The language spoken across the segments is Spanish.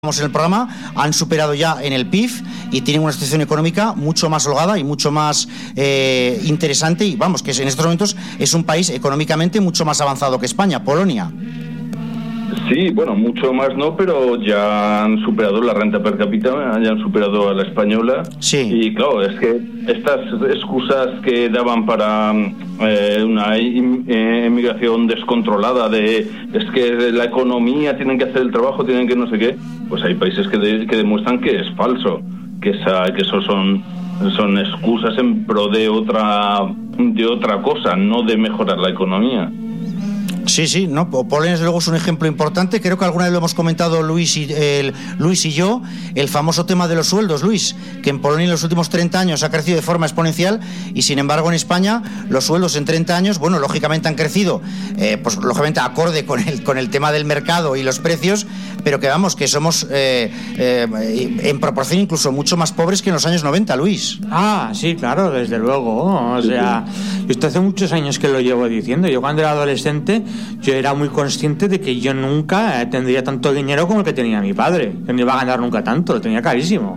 En el programa, han superado ya en el PIB y tienen una situación económica mucho más holgada y mucho más interesante, y vamos, que en estos momentos es un país económicamente mucho más avanzado que España, Polonia. Sí, bueno, mucho más no, pero ya han superado la renta per cápita, ya han superado a la española. Sí. Y claro, es que estas excusas que daban para una inmigración descontrolada, es que la economía, tienen que hacer el trabajo, tienen que no sé qué, pues hay países que demuestran que es falso, que eso son excusas en pro de otra cosa, no de mejorar la economía. Sí, no, Polonia desde luego es un ejemplo importante. Creo que alguna vez lo hemos comentado Luis y yo, el famoso tema de los sueldos, Luis, que en Polonia en los últimos 30 años ha crecido de forma exponencial, y sin embargo en España los sueldos en 30 años, bueno, lógicamente han crecido, pues lógicamente acorde con el tema del mercado y los precios, pero que vamos, que somos en proporción incluso mucho más pobres que en los años 90, Luis. Ah, sí, claro, desde luego. O sea, esto hace muchos años que lo llevo diciendo. Yo cuando era adolescente, yo era muy consciente de que yo nunca tendría tanto dinero como el que tenía mi padre, que no iba a ganar nunca tanto, lo tenía carísimo.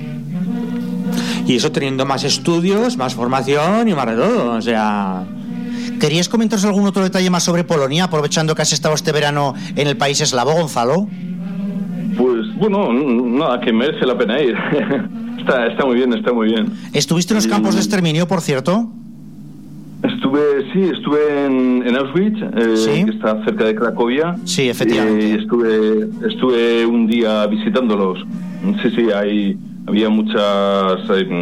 Y eso teniendo más estudios, más formación y más de todo, o sea... ¿Querías comentaros algún otro detalle más sobre Polonia, aprovechando que has estado este verano en el país eslavo, Gonzalo? Pues bueno, nada, que merece la pena ir. Está muy bien, está muy bien. ¿Estuviste en los campos de exterminio, por cierto? Estuve en Auschwitz, ¿Sí? que está cerca de Cracovia. Sí, efectivamente. Estuve un día visitándolos. Sí, había muchas...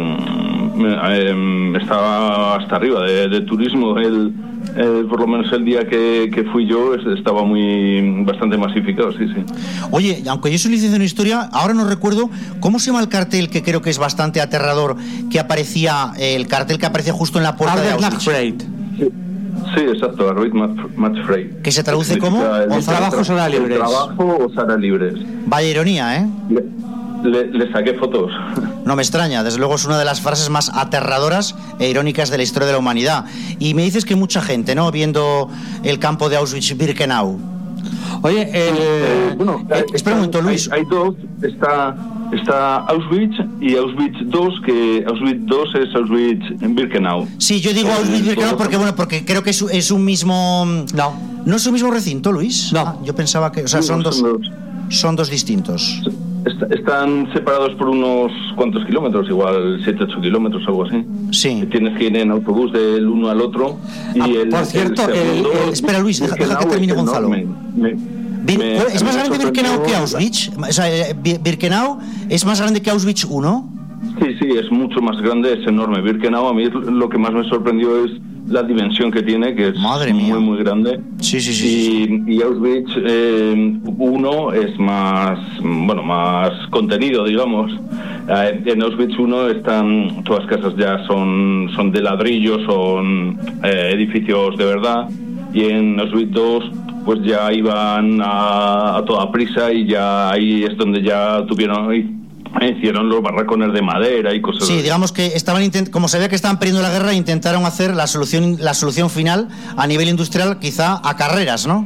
estaba hasta arriba de turismo. Por lo menos el día que fui yo estaba bastante masificado, sí. Oye, aunque yo soy licenciado en Historia, ahora no recuerdo cómo se llama el cartel, que creo que es bastante aterrador, el cartel que aparecía justo en la puerta de Auschwitz. Sí, exacto, Arbeit macht frei. ¿Que se traduce como? Trabajo será libres. Trabajo o será libres. Vaya ironía, ¿eh? Le saqué fotos. No me extraña, desde luego es una de las frases más aterradoras e irónicas de la historia de la humanidad. Y me dices que mucha gente, ¿no?, viendo el campo de Auschwitz-Birkenau. Oye, espera un momento, Luis. Hay dos, está Auschwitz y Auschwitz II, que Auschwitz II es Auschwitz-Birkenau. Sí, yo digo Auschwitz-Birkenau porque creo que es un mismo... ¿No es un mismo recinto, Luis? No. Yo pensaba que... O sea, son dos distintos. Están separados por unos cuantos kilómetros, igual 7-8 kilómetros, algo así. Sí. Tienes que ir en autobús del uno al otro. Por cierto, espera, Luis, deja que termine Gonzalo. ¿Es más grande Birkenau que Auschwitz? O sea, ¿Birkenau es más grande que Auschwitz I? Sí, es mucho más grande, es enorme. Birkenau, a mí lo que más me sorprendió es la dimensión que tiene, que es muy grande. Sí. Y Auschwitz I es más contenido, digamos. En Auschwitz I están, todas las casas ya son de ladrillo, son edificios de verdad, y en Auschwitz II pues ya iban a toda prisa, y ya ahí es donde ya hicieron los barracones de madera y cosas así. Sí, digamos que como se veía que estaban perdiendo la guerra, intentaron hacer la solución final a nivel industrial, quizá a carreras, ¿no?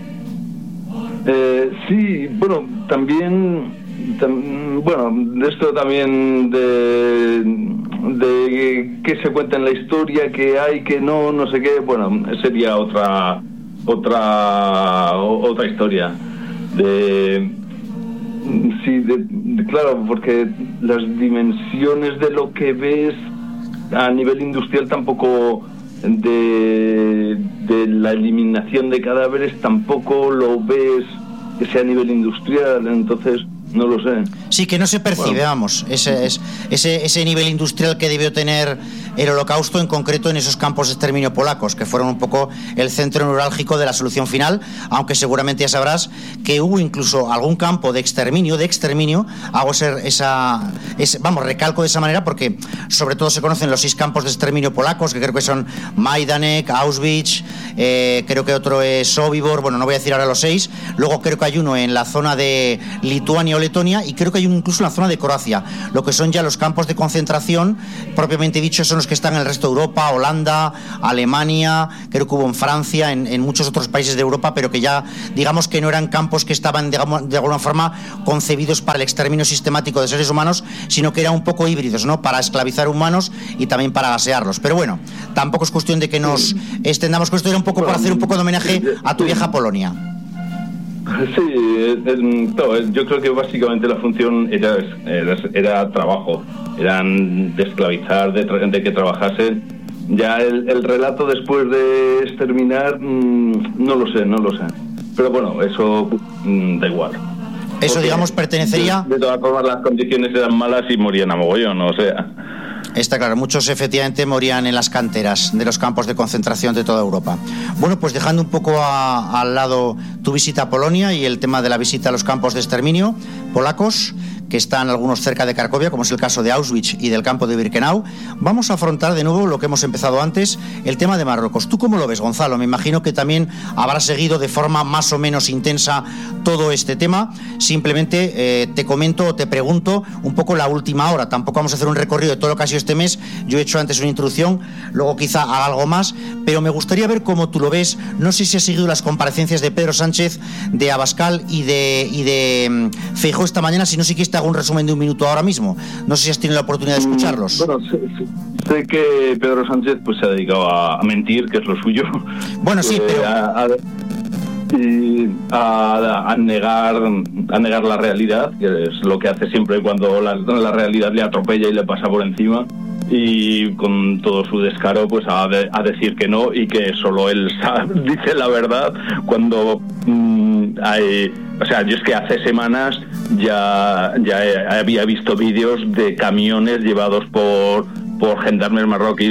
Sí, bueno, también de esto también de qué se cuenta en la historia, que hay, que no sé qué, bueno, sería otra historia. Sí, claro, porque las dimensiones de lo que ves a nivel industrial tampoco, de la eliminación de cadáveres, tampoco lo ves que sea a nivel industrial, entonces no lo sé. Sí, que no se percibe, vamos, ese nivel industrial que debió tener el Holocausto, en concreto en esos campos de exterminio polacos, que fueron un poco el centro neurálgico de la solución final, aunque seguramente ya sabrás que hubo incluso algún campo de exterminio, recalco de esa manera, porque sobre todo se conocen los 6 campos de exterminio polacos, que creo que son Majdanek, Auschwitz, creo que otro es Sobibor, bueno, no voy a decir ahora los 6, luego creo que hay uno en la zona de Lituania o Letonia, y creo que hay incluso en la zona de Croacia, lo que son ya los campos de concentración propiamente dichos, son los que están en el resto de Europa, Holanda, Alemania, creo que hubo en Francia, en muchos otros países de Europa, pero que ya digamos que no eran campos que estaban, digamos, de alguna forma concebidos para el exterminio sistemático de seres humanos, sino que eran un poco híbridos, ¿no? Para esclavizar humanos y también para gasearlos. Pero bueno, tampoco es cuestión de que nos extendamos con esto, era un poco para hacer un poco de homenaje a tu vieja Polonia. Sí, yo creo que básicamente la función era trabajo, eran de esclavizar, de que trabajasen. Ya el relato después de exterminar, no lo sé. Pero bueno, eso da igual. Eso, porque, digamos, pertenecería... De todas formas, las condiciones eran malas y morían a mogollón, o sea... Está claro, muchos efectivamente morían en las canteras de los campos de concentración de toda Europa. Bueno, pues dejando un poco al lado tu visita a Polonia y el tema de la visita a los campos de exterminio polacos, que están algunos cerca de Cracovia, como es el caso de Auschwitz y del campo de Birkenau, vamos a afrontar de nuevo lo que hemos empezado antes, el tema de Marruecos. ¿Tú cómo lo ves, Gonzalo? Me imagino que también habrás seguido de forma más o menos intensa todo este tema. Simplemente te comento o te pregunto un poco la última hora. Tampoco vamos a hacer un recorrido de todo lo que ha sido este mes. Yo he hecho antes una introducción, luego quizá haga algo más, pero me gustaría ver cómo tú lo ves. No sé si has seguido las comparecencias de Pedro Sánchez, de Abascal y de Feijóo esta mañana, si no, sí que hago un resumen de un minuto ahora mismo. No sé si has tenido la oportunidad de escucharlos. Bueno, sé que Pedro Sánchez pues se ha dedicado a mentir, que es lo suyo. Bueno, sí, pero... a negar la realidad, que es lo que hace siempre cuando la realidad le atropella y le pasa por encima, y con todo su descaro pues a decir que no, y que solo él dice la verdad cuando hay... O sea, yo es que hace semanas ya había visto vídeos de camiones llevados por gendarmes marroquíes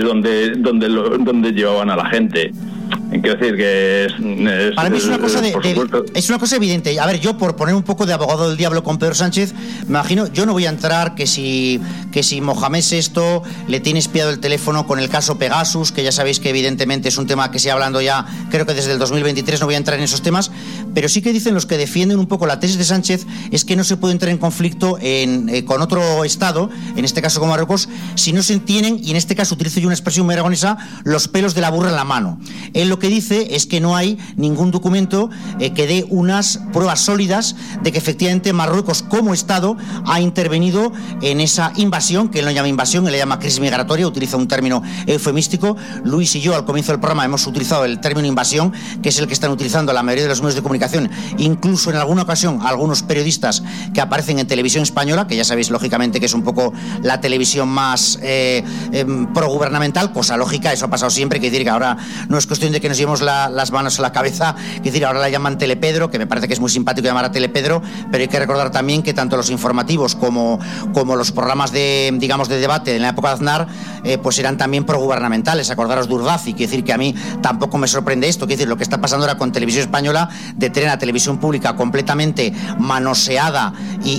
donde llevaban a la gente. Quiero decir que para mí es una cosa es una cosa evidente. A ver, yo por poner un poco de abogado del diablo con Pedro Sánchez, me imagino, yo no voy a entrar que si Mohamed VI le tiene espiado el teléfono con el caso Pegasus, que ya sabéis que evidentemente es un tema que se ha hablando ya, creo que desde el 2023, no voy a entrar en esos temas, pero sí que dicen los que defienden un poco la tesis de Sánchez, es que no se puede entrar en conflicto con otro Estado, en este caso con Marruecos, si no se tienen, y en este caso utilizo yo una expresión muy aragonesa, los pelos de la burra en la mano. Él lo que dice es que no hay ningún documento que dé unas pruebas sólidas de que efectivamente Marruecos como Estado ha intervenido en esa invasión, que él no llama invasión, él le llama crisis migratoria, utiliza un término eufemístico. Luis y yo al comienzo del programa hemos utilizado el término invasión, que es el que están utilizando la mayoría de los medios de comunicación, incluso en alguna ocasión algunos periodistas que aparecen en televisión española, que ya sabéis lógicamente que es un poco la televisión más progubernamental, cosa lógica, eso ha pasado siempre, que decir que ahora no es cuestión de que nos llevemos las manos a la cabeza, es decir, ahora la llaman Telepedro, que me parece que es muy simpático llamar a Telepedro, pero hay que recordar también que tanto los informativos como los programas de debate en la época de Aznar, pues eran también progubernamentales. Acordaros de Urdazi, quiere decir que a mí tampoco me sorprende esto, quiere decir, lo que está pasando ahora con Televisión Española, de tener a televisión pública completamente manoseada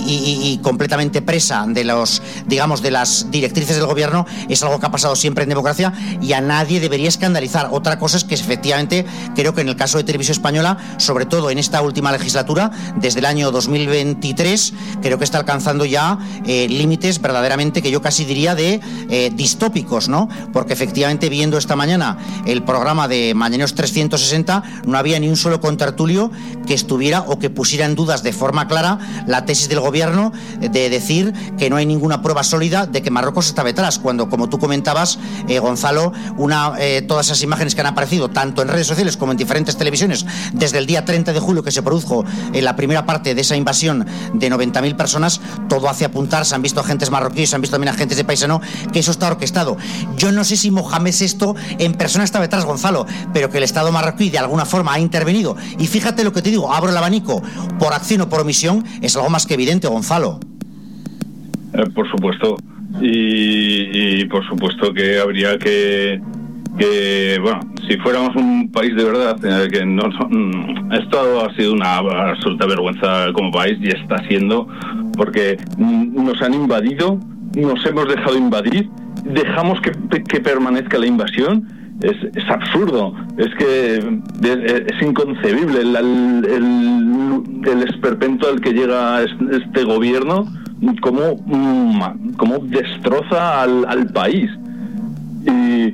y completamente presa de de las directrices del gobierno, es algo que ha pasado siempre en democracia y a nadie debería escandalizar. Otra cosa es que efectivamente creo que en el caso de Televisión Española, sobre todo en esta última legislatura, desde el año 2023, creo que está alcanzando ya límites verdaderamente que yo casi diría de distópicos, ¿no? Porque efectivamente, viendo esta mañana el programa de Mañaneros 360, no había ni un solo contertulio que estuviera o que pusiera en dudas de forma clara la tesis del gobierno de decir que no hay ninguna prueba sólida de que Marruecos está detrás, cuando, como tú comentabas, Gonzalo, todas esas imágenes que han aparecido tanto en redes sociales como en diferentes televisiones desde el día 30 de julio que se produjo en la primera parte de esa invasión de 90.000 personas, todo hace apuntar, se han visto agentes marroquíes, se han visto también agentes de paisano, que eso está orquestado. Yo no sé si Mohamed VI en persona está detrás, Gonzalo, pero que el Estado marroquí de alguna forma ha intervenido, y fíjate lo que te digo, abro el abanico, por acción o por omisión, es algo más que evidente, Gonzalo. Por supuesto, y por supuesto que habría que bueno, si fuéramos un país de verdad, que no, esto ha sido una absoluta vergüenza como país, y está siendo, porque nos han invadido, nos hemos dejado invadir, dejamos que permanezca la invasión, es absurdo, es que es inconcebible el esperpento al que llega este gobierno, cómo destroza al país. Y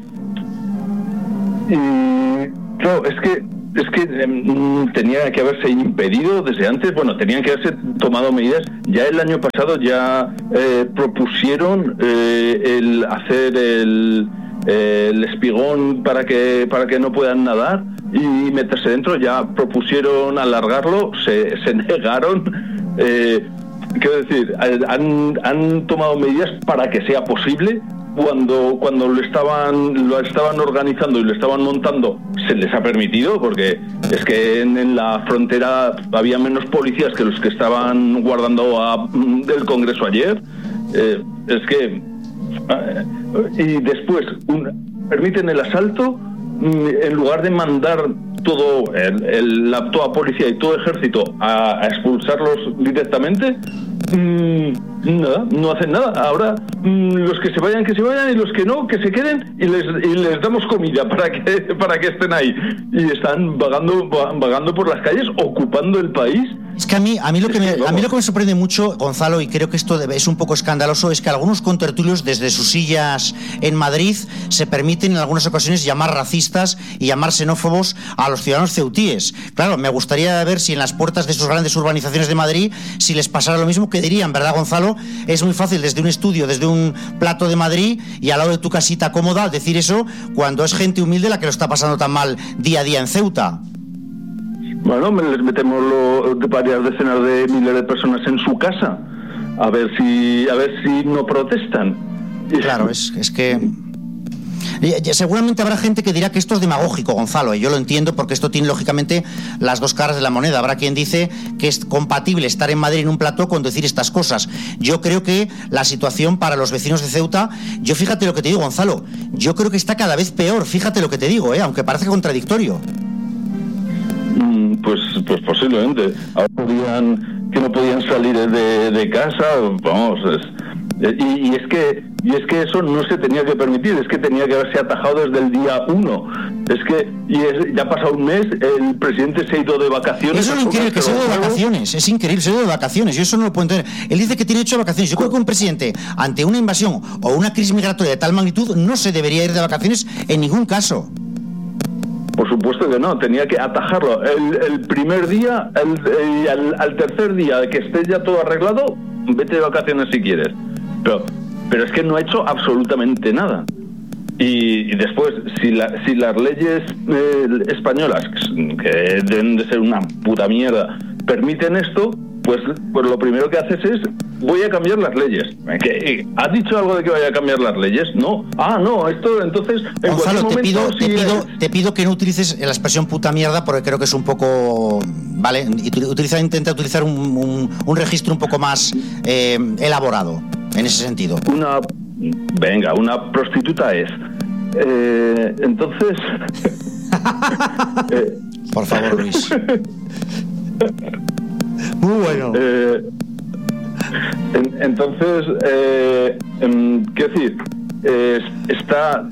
claro, es que tenía que haberse impedido desde antes. Bueno, tenían que haberse tomado medidas. Ya el año pasado ya propusieron el hacer el espigón para que no puedan nadar y meterse dentro. Ya propusieron alargarlo, se negaron. Quiero decir, han tomado medidas para que sea posible. Cuando lo estaban organizando y lo estaban montando, se les ha permitido, porque es que en la frontera había menos policías que los que estaban guardando el Congreso ayer. Y después permiten el asalto, en lugar de mandar toda policía y todo ejército a expulsarlos directamente. Nada, no hacen nada. Ahora los que se vayan y los que no, que se queden y les damos comida para que estén ahí, y están vagando por las calles, ocupando el país. Es que a mí lo que me sorprende mucho, Gonzalo, y creo que esto es un poco escandaloso, es que algunos contertulios desde sus sillas en Madrid se permiten en algunas ocasiones llamar racistas y llamar xenófobos a los ciudadanos ceutíes. Claro, me gustaría ver si en las puertas de sus grandes urbanizaciones de Madrid, si les pasara lo mismo, que dirían, ¿verdad, Gonzalo? Es muy fácil desde un estudio, desde un plato de Madrid y al lado de tu casita cómoda, decir eso cuando es gente humilde la que lo está pasando tan mal día a día en Ceuta. Bueno, les metemos varias decenas de miles de personas en su casa, a ver si no protestan. Claro, es que seguramente habrá gente que dirá que esto es demagógico, Gonzalo, y yo lo entiendo, porque esto tiene lógicamente las dos caras de la moneda. Habrá quien dice que es compatible estar en Madrid en un plató con decir estas cosas. Yo creo que la situación para los vecinos de Ceuta, fíjate lo que te digo, Gonzalo, yo creo que está cada vez peor, fíjate lo que te digo, aunque parece contradictorio. Pues posiblemente. Ahora que no podían salir de casa, vamos. Y es que eso no se tenía que permitir, es que tenía que haberse atajado desde el día 1. Ya ha pasado un mes, el presidente se ha ido de vacaciones. Eso es lo increíble, que se ha ido de vacaciones, es increíble, se ha ido de vacaciones, yo eso no lo puedo entender. Él dice que tiene 8 vacaciones. Yo creo que un presidente, ante una invasión o una crisis migratoria de tal magnitud, no se debería ir de vacaciones en ningún caso. Por supuesto que no, tenía que atajarlo. El primer día, al tercer día de que esté ya todo arreglado, vete de vacaciones si quieres. Pero es que no ha hecho absolutamente nada. Y después, si las leyes españolas, que deben de ser una puta mierda, permiten esto, pues lo primero que haces es: voy a cambiar las leyes. ¿Has dicho algo de que vaya a cambiar las leyes? No. No, esto entonces... Gonzalo, te pido que no utilices la expresión puta mierda, porque creo que es un poco... Vale, intenta utilizar un registro un poco más elaborado, en ese sentido. Una prostituta es... entonces... Por favor, Luis. Muy bueno. Entonces, quiero decir, está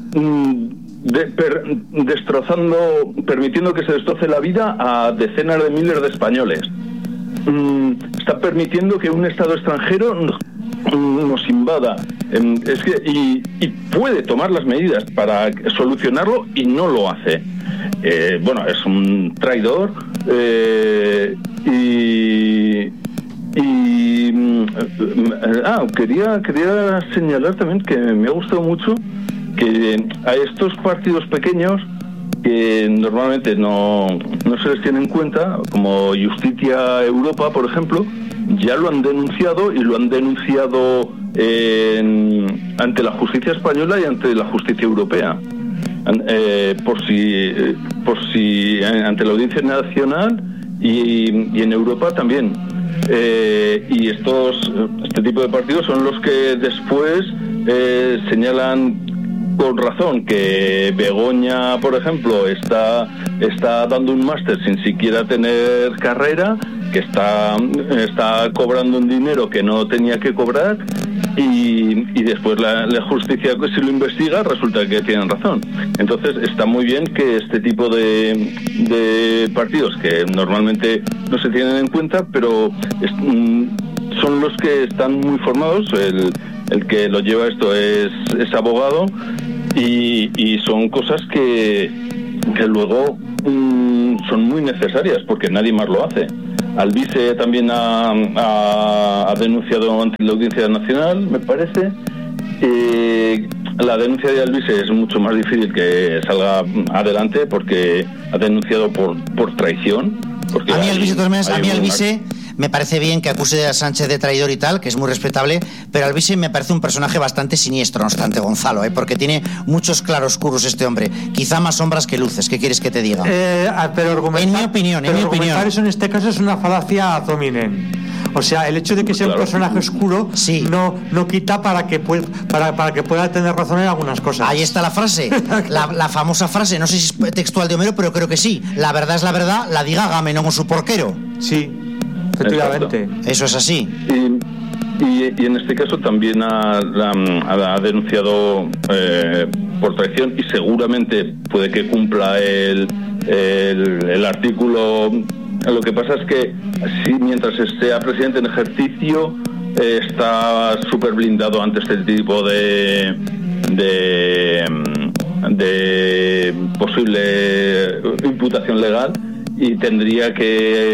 permitiendo que se destroce la vida a decenas de miles de españoles. Está permitiendo que un Estado extranjero nos invada. Y puede tomar las medidas para solucionarlo y no lo hace. Es un traidor. Quería señalar también que me ha gustado mucho que a estos partidos pequeños, que normalmente no se les tiene en cuenta, como Justicia Europa, por ejemplo, ya lo han denunciado, y lo han denunciado ante la justicia española y ante la justicia europea, por si ante la Audiencia Nacional y en Europa también. Y este tipo de partidos son los que después señalan con razón que Begoña, por ejemplo, está dando un máster sin siquiera tener carrera, que está cobrando un dinero que no tenía que cobrar, y después la justicia, si lo investiga, resulta que tienen razón. Entonces está muy bien que este tipo de partidos, que normalmente no se tienen en cuenta, pero son los que están muy formados. El que lo lleva esto es abogado, y son cosas que luego son muy necesarias porque nadie más lo hace. Alvise también ha denunciado ante la Audiencia Nacional, me parece. La denuncia de Alvise es mucho más difícil que salga adelante porque ha denunciado por traición. A mí Alvise me parece bien que acuse a Sánchez de traidor y tal, que es muy respetable, pero Alvise me parece un personaje bastante siniestro, no obstante, Gonzalo, porque tiene muchos claroscuros este hombre, quizá más sombras que luces. ¿Qué quieres que te diga? En mi opinión. Eso en este caso es una falacia ad hominem. O sea, el hecho de que sea un personaje oscuro no quita para que pueda tener razón en algunas cosas. Ahí está la frase, la famosa frase, no sé si es textual de Homero, pero creo que sí. La verdad es la verdad, la diga Agamenón o su porquero. Sí, efectivamente. Eso es así. Y en este caso también ha denunciado por traición, y seguramente puede que cumpla el artículo. Lo que pasa es que mientras sea presidente en ejercicio está súper blindado ante este tipo de posible imputación legal, y tendría que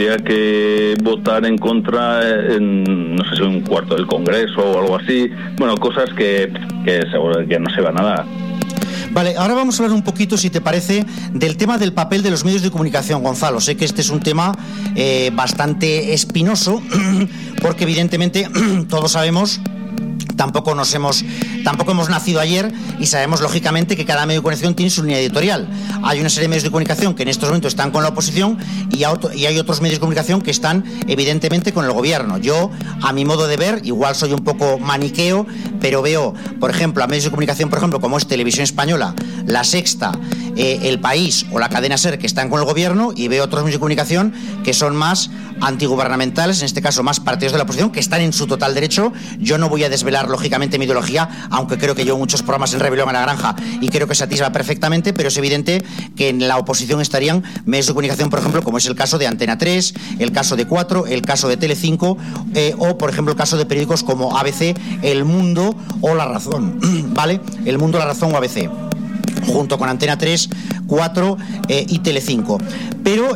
votar en contra en, no sé si un cuarto del Congreso o algo así. Bueno, cosas que seguro que no se van a dar. Vale, ahora vamos a hablar un poquito, si te parece, del tema del papel de los medios de comunicación, Gonzalo. Sé que este es un tema bastante espinoso, porque evidentemente todos sabemos, tampoco hemos nacido ayer, y sabemos lógicamente que cada medio de comunicación tiene su línea editorial. Hay una serie de medios de comunicación que en estos momentos están con la oposición, y hay otros medios de comunicación que están evidentemente con el gobierno. Yo, a mi modo de ver, igual soy un poco maniqueo, pero veo, por ejemplo, a medios de comunicación, por ejemplo, como es Televisión Española, La Sexta, El País o la cadena SER, que están con el gobierno, y veo otros medios de comunicación que son más antigubernamentales, en este caso más partidos de la oposición, que están en su total derecho. Yo no voy a desvelar lógicamente mi ideología, aunque creo que llevo muchos programas en Rebelión a la Granja y creo que se atisba perfectamente, pero es evidente que en la oposición estarían medios de comunicación, por ejemplo, como es el caso de Antena 3, el caso de 4, el caso de Telecinco, o por ejemplo el caso de periódicos como ABC, El Mundo o La Razón, ¿vale? El Mundo, La Razón o ABC, junto con Antena 3, 4 y Telecinco. Pero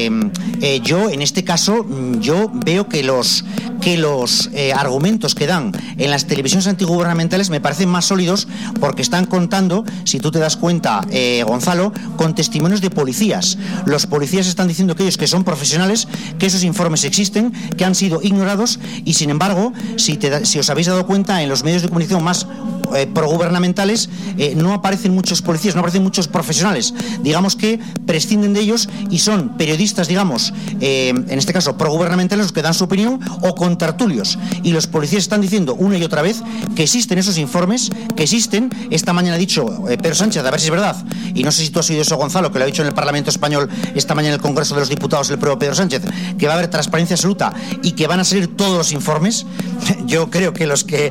yo en este caso yo veo que los argumentos que dan en las televisiones antigubernamentales me parecen más sólidos, porque están contando, si tú te das cuenta, Gonzalo, con testimonios de policías. Los policías están diciendo que ellos, que son profesionales, que esos informes existen, que han sido ignorados, y sin embargo, si os habéis dado cuenta, en los medios de comunicación más progubernamentales no aparecen muchos policías, no aparecen muchos profesionales, digamos que prescinden de ellos, y son periodistas, digamos, en este caso progubernamentales, los que dan su opinión, o contertulios. Y los policías están diciendo una y otra vez que existen esos informes, que existen. Esta mañana ha dicho Pedro Sánchez, a ver si es verdad, y no sé si tú has oído eso, Gonzalo, que lo ha dicho en el Parlamento Español esta mañana en el Congreso de los Diputados, el propio Pedro Sánchez, que va a haber transparencia absoluta y que van a salir todos los informes. Yo creo que los que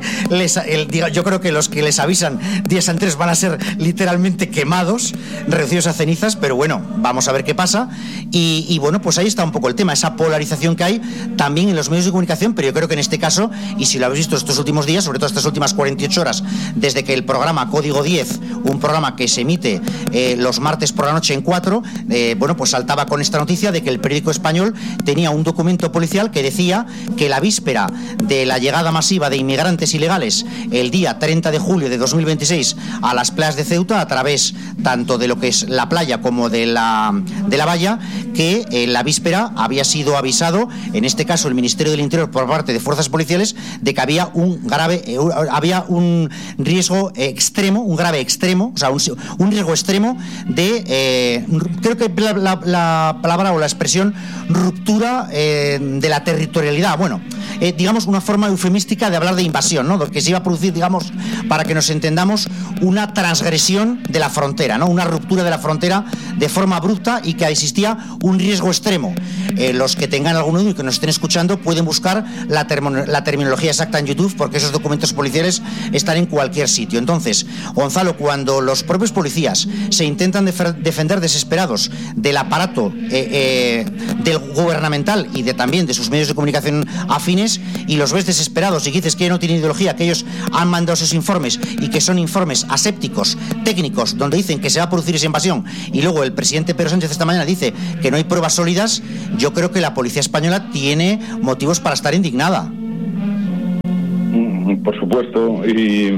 les avisan días antes van a ser literalmente quemados, reducidos a cenizas, pero bueno, vamos a ver qué pasa. Y bueno, pues ahí está un poco el tema, esa polarización que hay también en los medios de comunicación. Pero yo creo que en este caso, y si lo habéis visto estos últimos días, sobre todo estas últimas 48 horas, desde que el programa Código 10, un programa que se emite los martes por la noche en 4, bueno, pues saltaba con esta noticia de que el periódico Español tenía un documento policial que decía que la víspera de la llegada masiva de inmigrantes ilegales, el día 30 de julio de 2026, a las playas de Ceuta, a través tanto de lo que es la playa como de la valla, que en la víspera había sido avisado, en este caso el Ministerio del Interior, por parte de fuerzas policiales, de que había un riesgo extremo, un grave extremo, o sea, un riesgo extremo de, creo que la palabra o la expresión, ruptura de la territorialidad. Bueno, digamos una forma eufemística de hablar de invasión, ¿no? Que se iba a producir, digamos, para que nos entendamos, una transgresión de la frontera, ¿no? Una ruptura de la frontera de forma abrupta y que existía un riesgo extremo. Los que tengan algún duda y que nos estén escuchando pueden buscar la terminología exacta en YouTube, porque esos documentos policiales están en cualquier sitio. Entonces, Gonzalo, cuando los propios policías se intentan defender desesperados del aparato del gubernamental y también de sus medios de comunicación afines, y los ves desesperados y dices que no tienen ideología, que ellos han mandado esos informes y que son informes asépticos, técnicos, donde dicen que se va a producir esa invasión, y luego el presidente Pedro Sánchez esta mañana dice que no hay pruebas sólidas, yo creo que la policía española tiene motivos para estar indignada. Por supuesto, y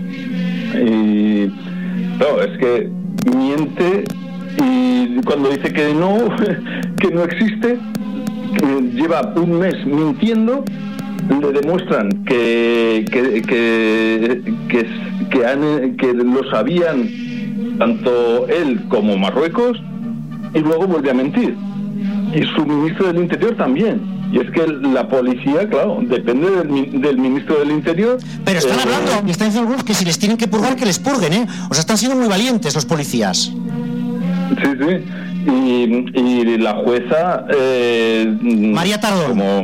no, es que miente, y cuando dice que no existe, que lleva un mes mintiendo, le demuestran que lo sabían tanto él como Marruecos, y luego vuelve a mentir, y su ministro del Interior también. Y es que la policía, claro, depende del ministro del Interior. Pero están hablando, y están diciendo algunos que si les tienen que purgar, que les purguen, ¿eh? O sea, están siendo muy valientes los policías. Sí. Y la jueza... María Tardón. Como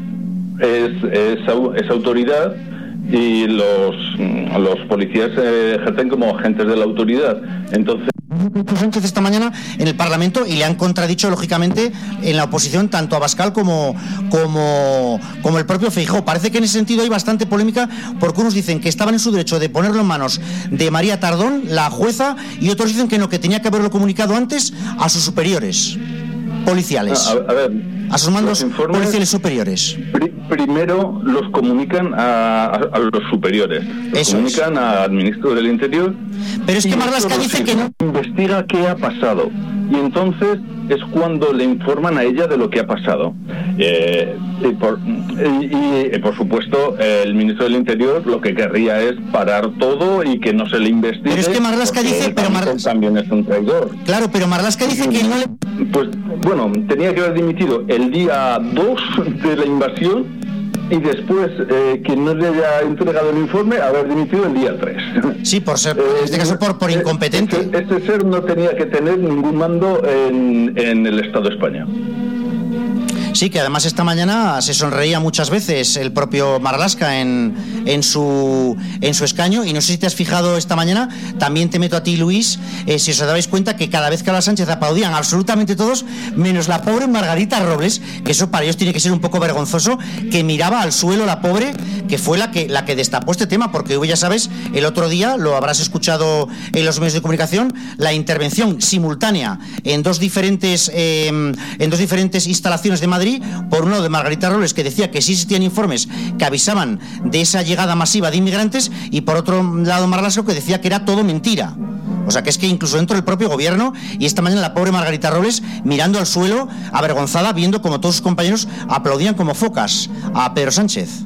es autoridad, y los policías ejercen como agentes de la autoridad. Entonces... Sánchez esta mañana en el Parlamento, y le han contradicho lógicamente en la oposición tanto Abascal como el propio Feijóo. Parece que en ese sentido hay bastante polémica, porque unos dicen que estaban en su derecho de ponerlo en manos de María Tardón, la jueza, y otros dicen que no, que tenía que haberlo comunicado antes a sus superiores policiales, a sus mandos policiales superiores. Primero los comunican a los superiores, comunican al ministro del Interior. Pero es que Marlaska dice que no investiga qué ha pasado, y entonces es cuando le informan a ella de lo que ha pasado. Por supuesto, el ministro del Interior lo que querría es parar todo y que no se le investigue. Pero es que Marlaska dice... también es un traidor. Claro, pero Marlaska dice que no le... Pues bueno, tenía que haber dimitido el día 2 de la invasión, y después, que no le haya entregado el informe, haber dimitido el día 3. Sí, por ser, en este caso por incompetente. Este ser no tenía que tener ningún mando en el Estado español. Sí, que además esta mañana se sonreía muchas veces el propio Marlaska en su escaño, y no sé si te has fijado esta mañana, también te meto a ti, Luis, si os dabais cuenta que cada vez que habla Sánchez aplaudían absolutamente todos, menos la pobre Margarita Robles, que eso para ellos tiene que ser un poco vergonzoso, que miraba al suelo la pobre, que fue la que destapó este tema, porque ya sabes, el otro día, lo habrás escuchado en los medios de comunicación, la intervención simultánea en dos diferentes instalaciones de Madrid. Por un lado de Margarita Robles, que decía que sí existían informes que avisaban de esa llegada masiva de inmigrantes, y por otro lado Marlaska, que decía que era todo mentira. O sea, que es que incluso dentro del propio gobierno, y esta mañana la pobre Margarita Robles mirando al suelo, avergonzada, viendo como todos sus compañeros aplaudían como focas a Pedro Sánchez.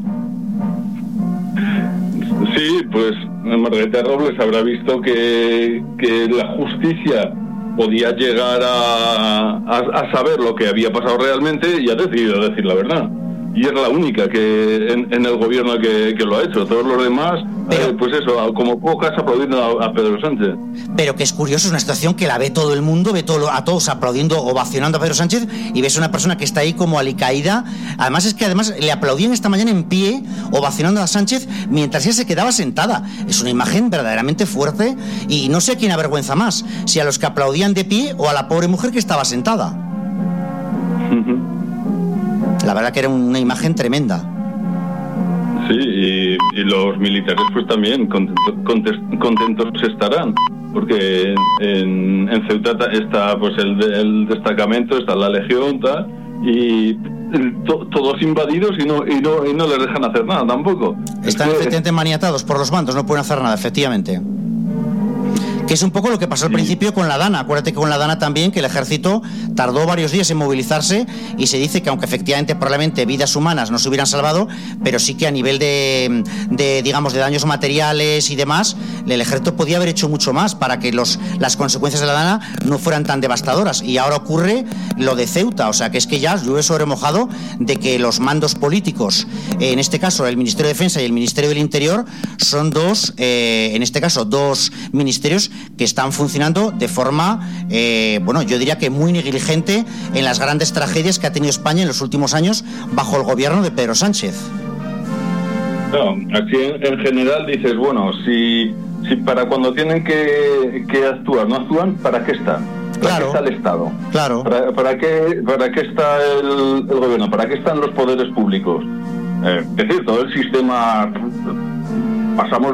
Sí, pues Margarita Robles habrá visto que la justicia podía llegar a saber lo que había pasado realmente, y ha decidido decir la verdad. Y es la única que en el gobierno que lo ha hecho. Todos los demás, pues eso, como pocas aplaudiendo a Pedro Sánchez. Pero que es curioso, es una situación que la ve todo el mundo, ve a todos aplaudiendo, ovacionando a Pedro Sánchez, y ves una persona que está ahí como alicaída. Además le aplaudían esta mañana en pie, ovacionando a Sánchez, mientras ella se quedaba sentada. Es una imagen verdaderamente fuerte, y no sé a quién avergüenza más, si a los que aplaudían de pie o a la pobre mujer que estaba sentada. La verdad que era una imagen tremenda. Sí, y los militares pues también contentos estarán, porque en Ceuta está pues el destacamento, está la legión, tal, y todos invadidos y no les dejan hacer nada tampoco. Están efectivamente maniatados por los bandos, no pueden hacer nada, efectivamente. Que es un poco lo que pasó al principio con la Dana. Acuérdate que con la Dana también, que el ejército tardó varios días en movilizarse, y se dice que aunque efectivamente probablemente vidas humanas no se hubieran salvado, pero sí que a nivel de digamos de daños materiales y demás, el ejército podía haber hecho mucho más para que las consecuencias de la Dana no fueran tan devastadoras. Y ahora ocurre lo de Ceuta, o sea que es que ya llueve sobre mojado de que los mandos políticos, en este caso el Ministerio de Defensa y el Ministerio del Interior, son dos ministerios que están funcionando de forma, yo diría que muy negligente en las grandes tragedias que ha tenido España en los últimos años bajo el gobierno de Pedro Sánchez. No, aquí en general dices, bueno, si para cuando tienen que actuar no actúan, ¿para qué están? ¿Para qué está el Estado? Claro. ¿Para qué está el gobierno? ¿Para qué están los poderes públicos? Es decir, todo el sistema... Pasamos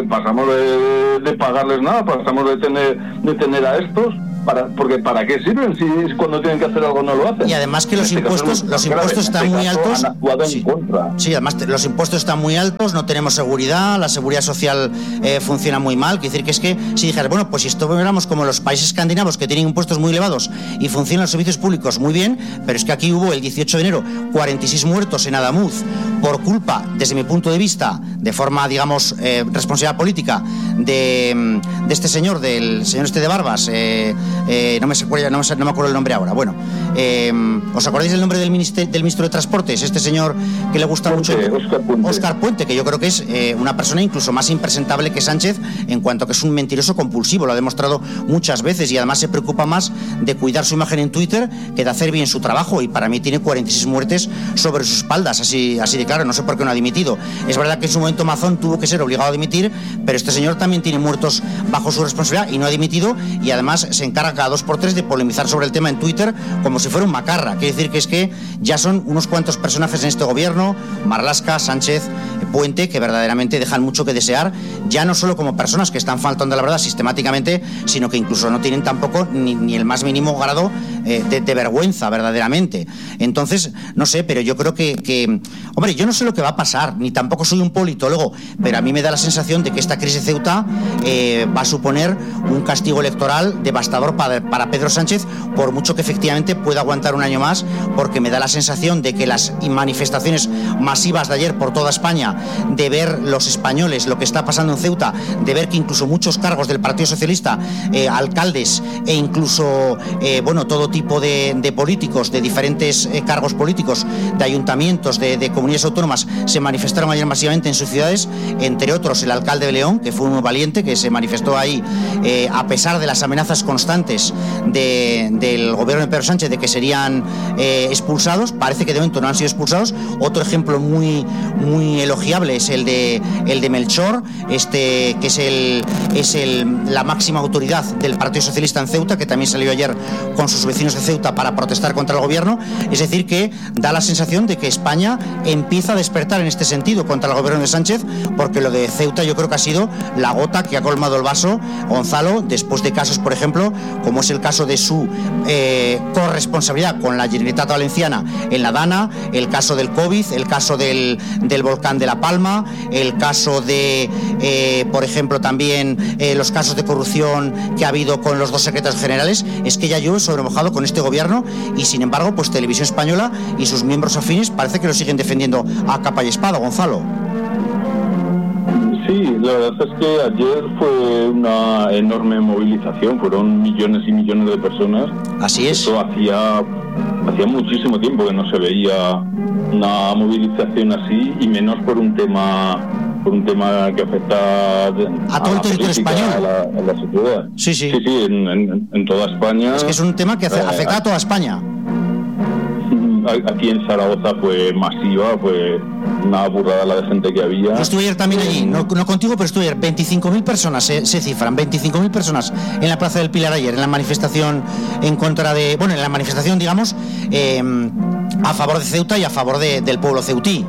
de pagarles nada, pasamos de tener a estos, porque ¿para qué sirven si cuando tienen que hacer algo no lo hacen? Y además que los impuestos están muy altos. Sí, además los impuestos están muy altos, no tenemos seguridad, la seguridad social funciona muy mal. Quiere decir que es que si dijeras, bueno, pues si estuviéramos como los países escandinavos que tienen impuestos muy elevados y funcionan los servicios públicos muy bien, pero es que aquí hubo el 18 de enero 46 muertos en Adamuz por culpa, desde mi punto de vista, de forma, digamos, responsabilidad política de este señor, del señor este de Barbas, no me acuerdo el nombre ahora. Bueno, ¿os acordáis del nombre del ministro de Transportes? Este señor que le gusta mucho, Óscar Puente, que yo creo que es una persona incluso más impresentable que Sánchez, en cuanto que es un mentiroso compulsivo, lo ha demostrado muchas veces, y además se preocupa más de cuidar su imagen en Twitter que de hacer bien su trabajo, y para mí tiene 46 muertes sobre sus espaldas, así de claro. No sé por qué no ha dimitido. Es verdad que en su momento Mazón tuvo que ser obligado a dimitir, pero este señor también tiene muertos bajo su responsabilidad y no ha dimitido, y además se encarga cada 2x3 de polemizar sobre el tema en Twitter como si fuera un macarra. Quiere decir que es que ya son unos cuantos personajes en este gobierno, Marlaska, Sánchez, Puente, que verdaderamente dejan mucho que desear, ya no solo como personas que están faltando a la verdad sistemáticamente, sino que incluso no tienen tampoco ni el más mínimo grado de vergüenza verdaderamente. Entonces, no sé, pero yo creo que hombre, yo no sé lo que va a pasar, ni tampoco soy un politólogo, pero a mí me da la sensación de que esta crisis de Ceuta va a suponer un castigo electoral devastador para Pedro Sánchez, por mucho que efectivamente pueda aguantar un año más, porque me da la sensación de que las manifestaciones masivas de ayer por toda España, de ver los españoles lo que está pasando en Ceuta, de ver que incluso muchos cargos del Partido Socialista, alcaldes e incluso todo tipo de políticos, de diferentes cargos políticos, de ayuntamientos, de comunidades autónomas, se manifestaron ayer masivamente en sus ciudades, entre otros el alcalde de León, que fue un valiente, que se manifestó ahí a pesar de las amenazas constantes del gobierno de Pedro Sánchez de que serían expulsados. Parece que de momento no han sido expulsados. Otro ejemplo muy elogiable es el de Melchor, que es la máxima autoridad del Partido Socialista en Ceuta, que también salió ayer con sus vecinos de Ceuta para protestar contra el gobierno. Es decir, que da la sensación de que España empieza a despertar en este sentido contra el gobierno de Sánchez, porque lo de Ceuta yo creo que ha sido la gota que ha colmado el vaso, Gonzalo, después de casos, por ejemplo, como es el caso de su corresponsabilidad con la Generalitat Valenciana en la Dana, el caso del COVID, el caso del volcán de La Palma, el caso de, por ejemplo, también los casos de corrupción que ha habido con los dos secretarios generales. Es que ya llueve sobre mojado con este gobierno, y sin embargo, pues Televisión Española y sus miembros afines parece que lo siguen defendiendo a capa y espada, Gonzalo. Sí, la verdad es que ayer fue una enorme movilización, fueron millones y millones de personas. Así es. Eso hacía muchísimo tiempo que no se veía una movilización así, y menos por un tema que afecta a todo el territorio español, a la sociedad. Sí, en toda España. Es que es un tema que afecta a toda España. Aquí en Zaragoza fue masiva, fue una burrada la de gente que había. Yo estuve ayer también allí, no contigo, pero estuve ayer. 25.000 personas se cifran, 25.000 personas en la Plaza del Pilar ayer, en la manifestación en contra de, en la manifestación, digamos, a favor de Ceuta y a favor del pueblo ceutí.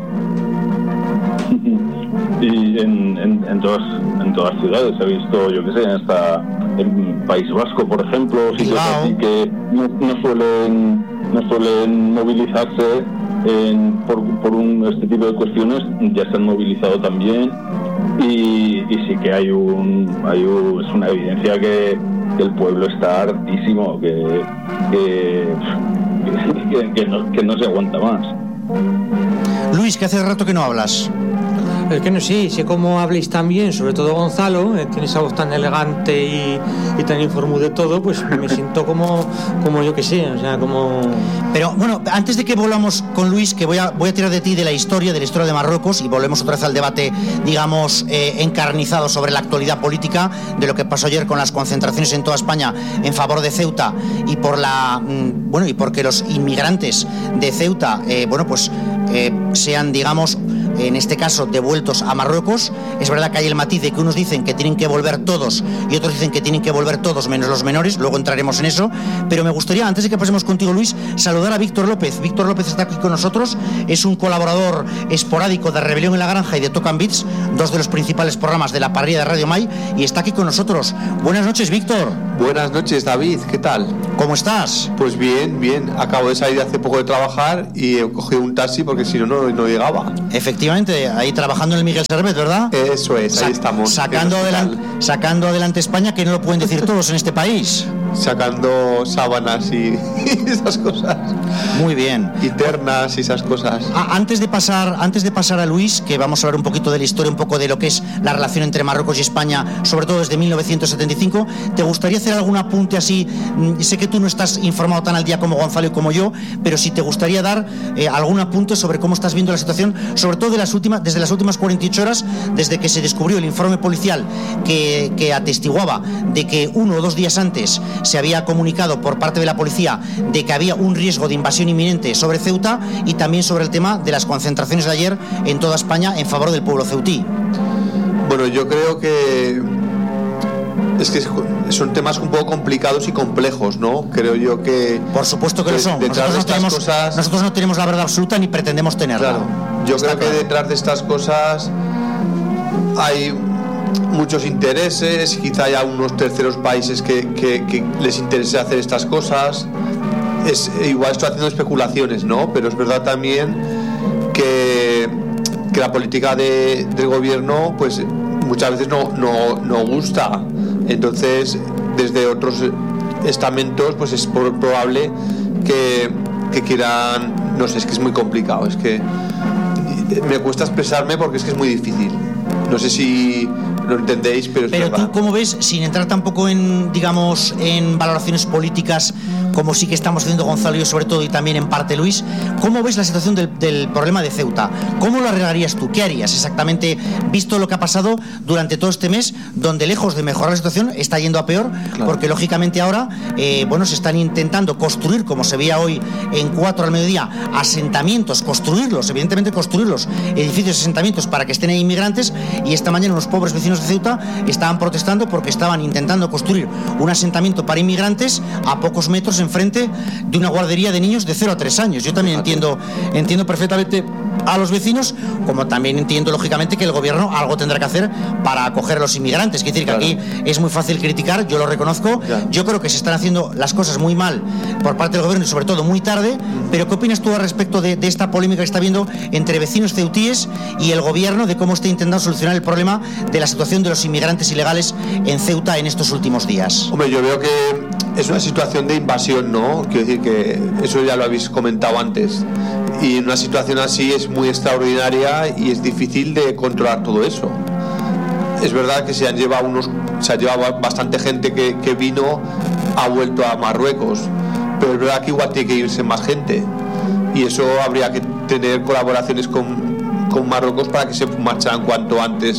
Y en todas ciudades he visto, yo qué sé, hasta en País Vasco, por ejemplo, sitios así que no suelen movilizarse por este tipo de cuestiones, ya se han movilizado también. y sí que es una evidencia que el pueblo está hartísimo, que no se aguanta más. Luis, que hace rato que no hablas. Es que no sé cómo habléis tan bien, sobre todo Gonzalo, tiene esa voz tan elegante y tan informú de todo, pues me siento como yo que sé, o sea, como... Pero bueno, antes de que volvamos con Luis, que voy a tirar de ti de la historia de Marruecos, y volvemos otra vez al debate, digamos, encarnizado sobre la actualidad política, de lo que pasó ayer con las concentraciones en toda España en favor de Ceuta y y porque los inmigrantes de Ceuta, sean, digamos, en este caso devueltos a Marruecos. Es verdad que hay el matiz de que unos dicen que tienen que volver todos y otros dicen que tienen que volver todos menos los menores, luego entraremos en eso, pero me gustaría, antes de que pasemos contigo, Luis, saludar a Víctor López. Víctor López está aquí con nosotros, es un colaborador esporádico de Rebelión en la Granja y de Tocan Beats, dos de los principales programas de la parrilla de Radio Mai, y está aquí con nosotros. Buenas noches, Víctor. Buenas noches, David, ¿qué tal? ¿Cómo estás? Pues bien, acabo de salir hace poco de trabajar y he cogido un taxi porque si no llegaba. Efectivamente, ahí trabajando en el Miguel Servet, ¿verdad? Eso es, ahí estamos. Sacando adelante España, que no lo pueden decir todos en este país. Sacando sábanas y esas cosas. Muy bien. Y ternas y esas cosas. Antes de pasar a Luis, que vamos a hablar un poquito de la historia, un poco de lo que es la relación entre Marruecos y España, sobre todo desde 1975, ¿te gustaría hacer algún apunte así? Sé que tú no estás informado tan al día como Gonzalo y como yo, pero si te gustaría dar algún apunte sobre cómo estás viendo la situación, sobre todo desde las últimas 48 horas, desde que se descubrió el informe policial que atestiguaba de que 1 o 2 días antes se había comunicado por parte de la policía de que había un riesgo de invasión inminente sobre Ceuta, y también sobre el tema de las concentraciones de ayer en toda España en favor del pueblo ceutí. Bueno, yo creo que son temas un poco complicados y complejos, ¿no? Creo yo que... Por supuesto que lo son. Nosotros no tenemos la verdad absoluta ni pretendemos tenerla. Claro. Yo creo que detrás de estas cosas hay muchos intereses, quizá haya unos terceros países que les interese hacer estas cosas. Igual estoy haciendo especulaciones, ¿no? Pero es verdad también que la política del gobierno pues muchas veces no gusta. Entonces, desde otros estamentos pues es probable que quieran, no sé, es que es muy complicado, es que me cuesta expresarme porque es que es muy difícil. No sé si lo entendéis, pero es verdad. Pero tú, ¿cómo ves, sin entrar tampoco en valoraciones políticas, como sí que estamos haciendo Gonzalo y yo sobre todo, y también en parte Luis, cómo ves la situación del problema de Ceuta? ¿Cómo lo arreglarías tú? ¿Qué harías exactamente, visto lo que ha pasado durante todo este mes, donde lejos de mejorar la situación está yendo a peor? Claro. Porque lógicamente ahora se están intentando construir, como se veía hoy en 4 al mediodía, asentamientos, construirlos, edificios, asentamientos para que estén ahí inmigrantes, y esta mañana los pobres vecinos de Ceuta estaban protestando porque estaban intentando construir un asentamiento para inmigrantes a pocos metros enfrente de una guardería de niños de 0 a 3 años. Yo también entiendo perfectamente a los vecinos, como también entiendo lógicamente que el gobierno algo tendrá que hacer para acoger a los inmigrantes. Quiere decir que aquí es muy fácil criticar, yo lo reconozco. Yo creo que se están haciendo las cosas muy mal por parte del gobierno y sobre todo muy tarde. Pero ¿qué opinas tú al respecto de esta polémica que está habiendo entre vecinos ceutíes y el gobierno, de cómo está intentando solucionar el problema de la situación de los inmigrantes ilegales en Ceuta en estos últimos días? Hombre, yo veo que es una situación de invasión, ¿no? Quiero decir que eso ya lo habéis comentado antes. Y en una situación así es muy extraordinaria y es difícil de controlar todo eso. Es verdad que se ha llevado bastante gente que vino, ha vuelto a Marruecos, pero es verdad que igual tiene que irse más gente. Y eso habría que tener colaboraciones con Marruecos para que se marcharan cuanto antes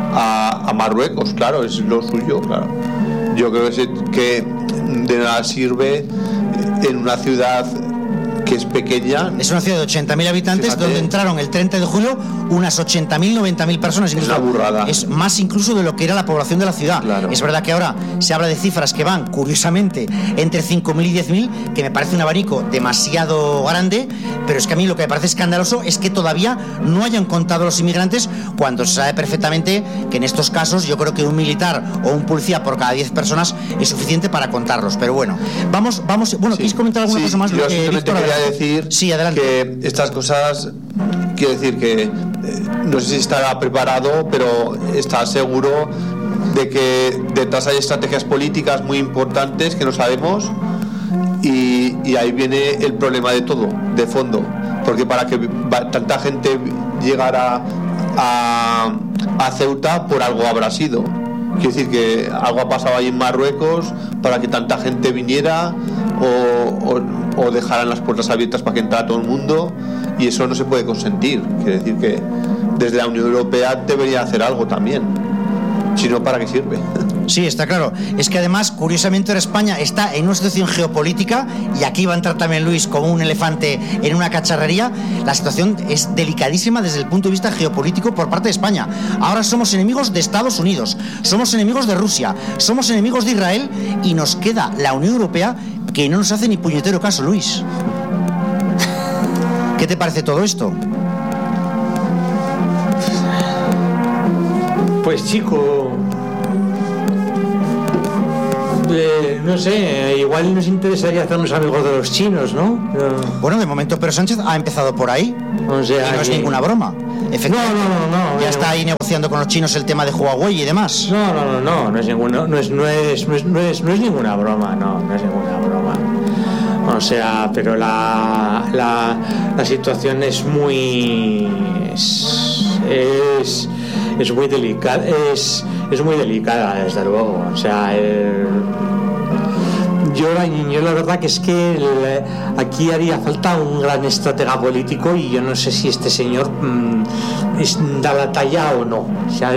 a Marruecos. Claro, es lo suyo, claro. Yo creo que de nada sirve en una ciudad que es pequeña. Es una ciudad de 80.000 habitantes, fíjate, donde entraron el 30 de julio unas 80.000, 90.000 personas. Es una burrada. Es más incluso de lo que era la población de la ciudad. Claro. Es verdad que ahora se habla de cifras que van, curiosamente, entre 5.000 y 10.000, que me parece un abanico demasiado grande, pero es que a mí lo que me parece escandaloso es que todavía no hayan contado a los inmigrantes, cuando se sabe perfectamente que en estos casos yo creo que un militar o un policía por cada 10 personas es suficiente para contarlos. Pero bueno, vamos. Bueno, sí. ¿Quieres comentar alguna cosa más? Yo simplemente quería decir sí, adelante. que estas cosas, quiero decir que no sé si estará preparado, pero está seguro de que detrás hay estrategias políticas muy importantes que no sabemos, y ahí viene el problema de todo, de fondo, porque para que tanta gente llegara a Ceuta, por algo habrá sido. Quiero decir que algo ha pasado ahí en Marruecos para que tanta gente viniera o dejaran las puertas abiertas para que entrara todo el mundo, y eso no se puede consentir. Quiero decir que desde la Unión Europea debería hacer algo también, si no, ¿para qué sirve? Sí, está claro. Es que además, curiosamente, ahora España está en una situación geopolítica, y aquí va a entrar también Luis como un elefante en una cacharrería. La situación es delicadísima desde el punto de vista geopolítico por parte de España. Ahora somos enemigos de Estados Unidos, somos enemigos de Rusia, somos enemigos de Israel, y nos queda la Unión Europea, que no nos hace ni puñetero caso, Luis. ¿Qué te parece todo esto? Pues chico, no sé, igual nos interesaría hacernos amigos de los chinos, ¿no? Bueno, de momento Pedro Sánchez ha empezado por ahí, O sea, y no es ninguna broma. Efectivamente, no, ya está ahí negociando con los chinos el tema de Huawei y demás. No es ninguna, no es ninguna broma, no es ninguna broma. O sea, pero la situación es muy es muy delicada, es muy delicada, desde luego. O sea, yo la verdad que es que aquí haría falta un gran estratega político, y yo no sé si este señor da la talla o no. O sea,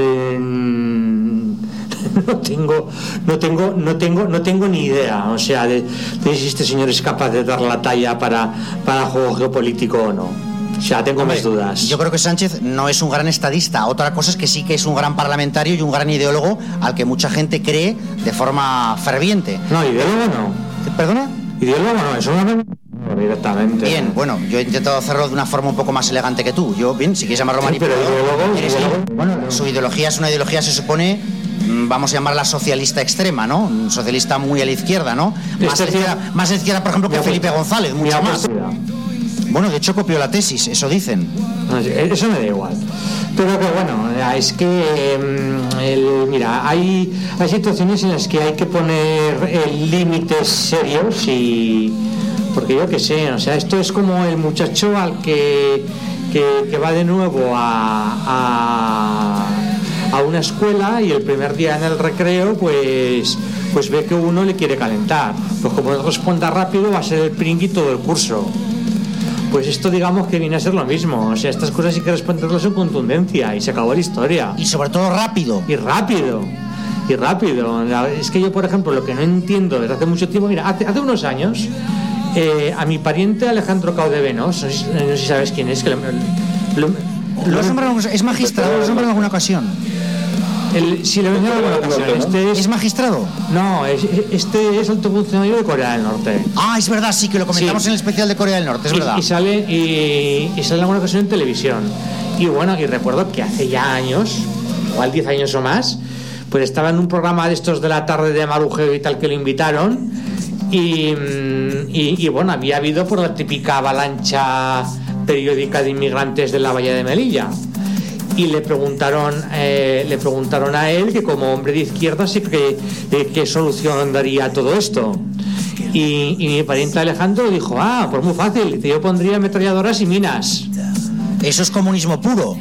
no tengo ni idea, o sea, de si este señor es capaz de dar la talla para juego geopolítico o no. O sea, tengo mis dudas. Yo creo que Sánchez no es un gran estadista. Otra cosa es que sí que es un gran parlamentario y un gran ideólogo al que mucha gente cree de forma ferviente. No, ideólogo no. ¿Perdona? Ideólogo no, eso no directamente. Bien, bueno, yo he intentado hacerlo de una forma un poco más elegante que tú. Yo, bien, si quieres llamarlo manipulador. Ideólogo. Bueno, su ideología es una ideología, se supone, vamos a llamarla socialista extrema, ¿no? Un socialista muy a la izquierda, ¿no? Más izquierda, por ejemplo, que Felipe González, mucho más. Bueno, de hecho copió la tesis, eso dicen. Eso me da igual. Pero que bueno, es que mira, hay situaciones en las que hay que poner límites serios, y porque yo qué sé, o sea, esto es como el muchacho al que va de nuevo a una escuela, y el primer día en el recreo pues ve que uno le quiere calentar. Pues como no responda rápido, va a ser el pringui todo el curso. Pues esto, digamos que viene a ser lo mismo. O sea, estas cosas hay que responderlas con contundencia, y se acabó la historia. Y sobre todo rápido. Y rápido. Es que yo, por ejemplo, lo que no entiendo desde hace mucho tiempo, mira, hace unos años, a mi pariente Alejandro Caudevenos, no sé si sabes quién es, que es magistrado, lo nombran en alguna ocasión. Si lo menciono en alguna ocasión. ¿Es magistrado? No, este es alto funcionario de Corea del Norte. Ah, es verdad, sí, que lo comentamos en el especial de Corea del Norte, es verdad. Y sale en alguna ocasión en televisión. Y bueno, y recuerdo que hace ya años, igual 10 años o más, pues estaba en un programa de estos de la tarde de Marujeo y tal, que lo invitaron. Y bueno, había habido por la típica avalancha periódica de inmigrantes de la Bahía de Melilla. Y le preguntaron a él, que como hombre de izquierda, qué solución daría a todo esto. Y mi pariente Alejandro dijo: pues muy fácil, dice, yo pondría ametralladoras y minas. Eso es comunismo puro.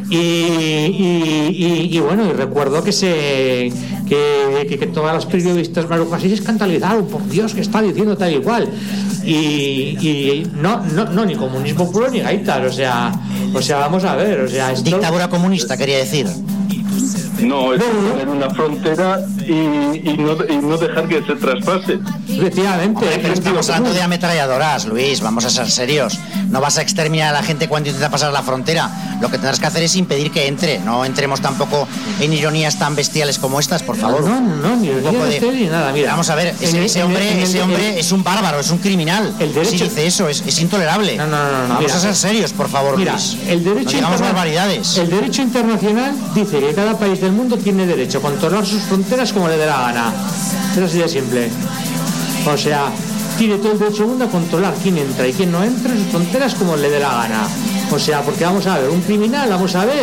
Y bueno, y recuerdo que todas las periodistas marroquíes se escandalizaron: por Dios, que está diciendo tal y cual. Y no, ni comunismo puro ni gaitas, o sea, vamos a ver, o sea, esto... Dictadura comunista, quería decir. No, es poner una frontera y no dejar que se traspase. Efectivamente. Pero estamos hablando de ametralladoras, Luis, vamos a ser serios. No vas a exterminar a la gente cuando intenta pasar la frontera. Lo que tendrás que hacer es impedir que entre. No entremos tampoco en ironías tan bestiales como estas, por favor. No, ni ironías ni nada. Mira, vamos a ver, ese hombre es un bárbaro, es un criminal. El derecho... Si dice eso, es intolerable. No. Vamos a ser serios, por favor, mira, Luis. El derecho no digamos barbaridades. El derecho internacional dice que cada país del mundo tiene derecho a controlar sus fronteras como le dé la gana. Es así de simple. O sea, tiene todo el derecho del mundo a controlar quién entra y quién no entra en sus fronteras como le dé la gana. O sea, porque vamos a ver, un criminal, vamos a ver,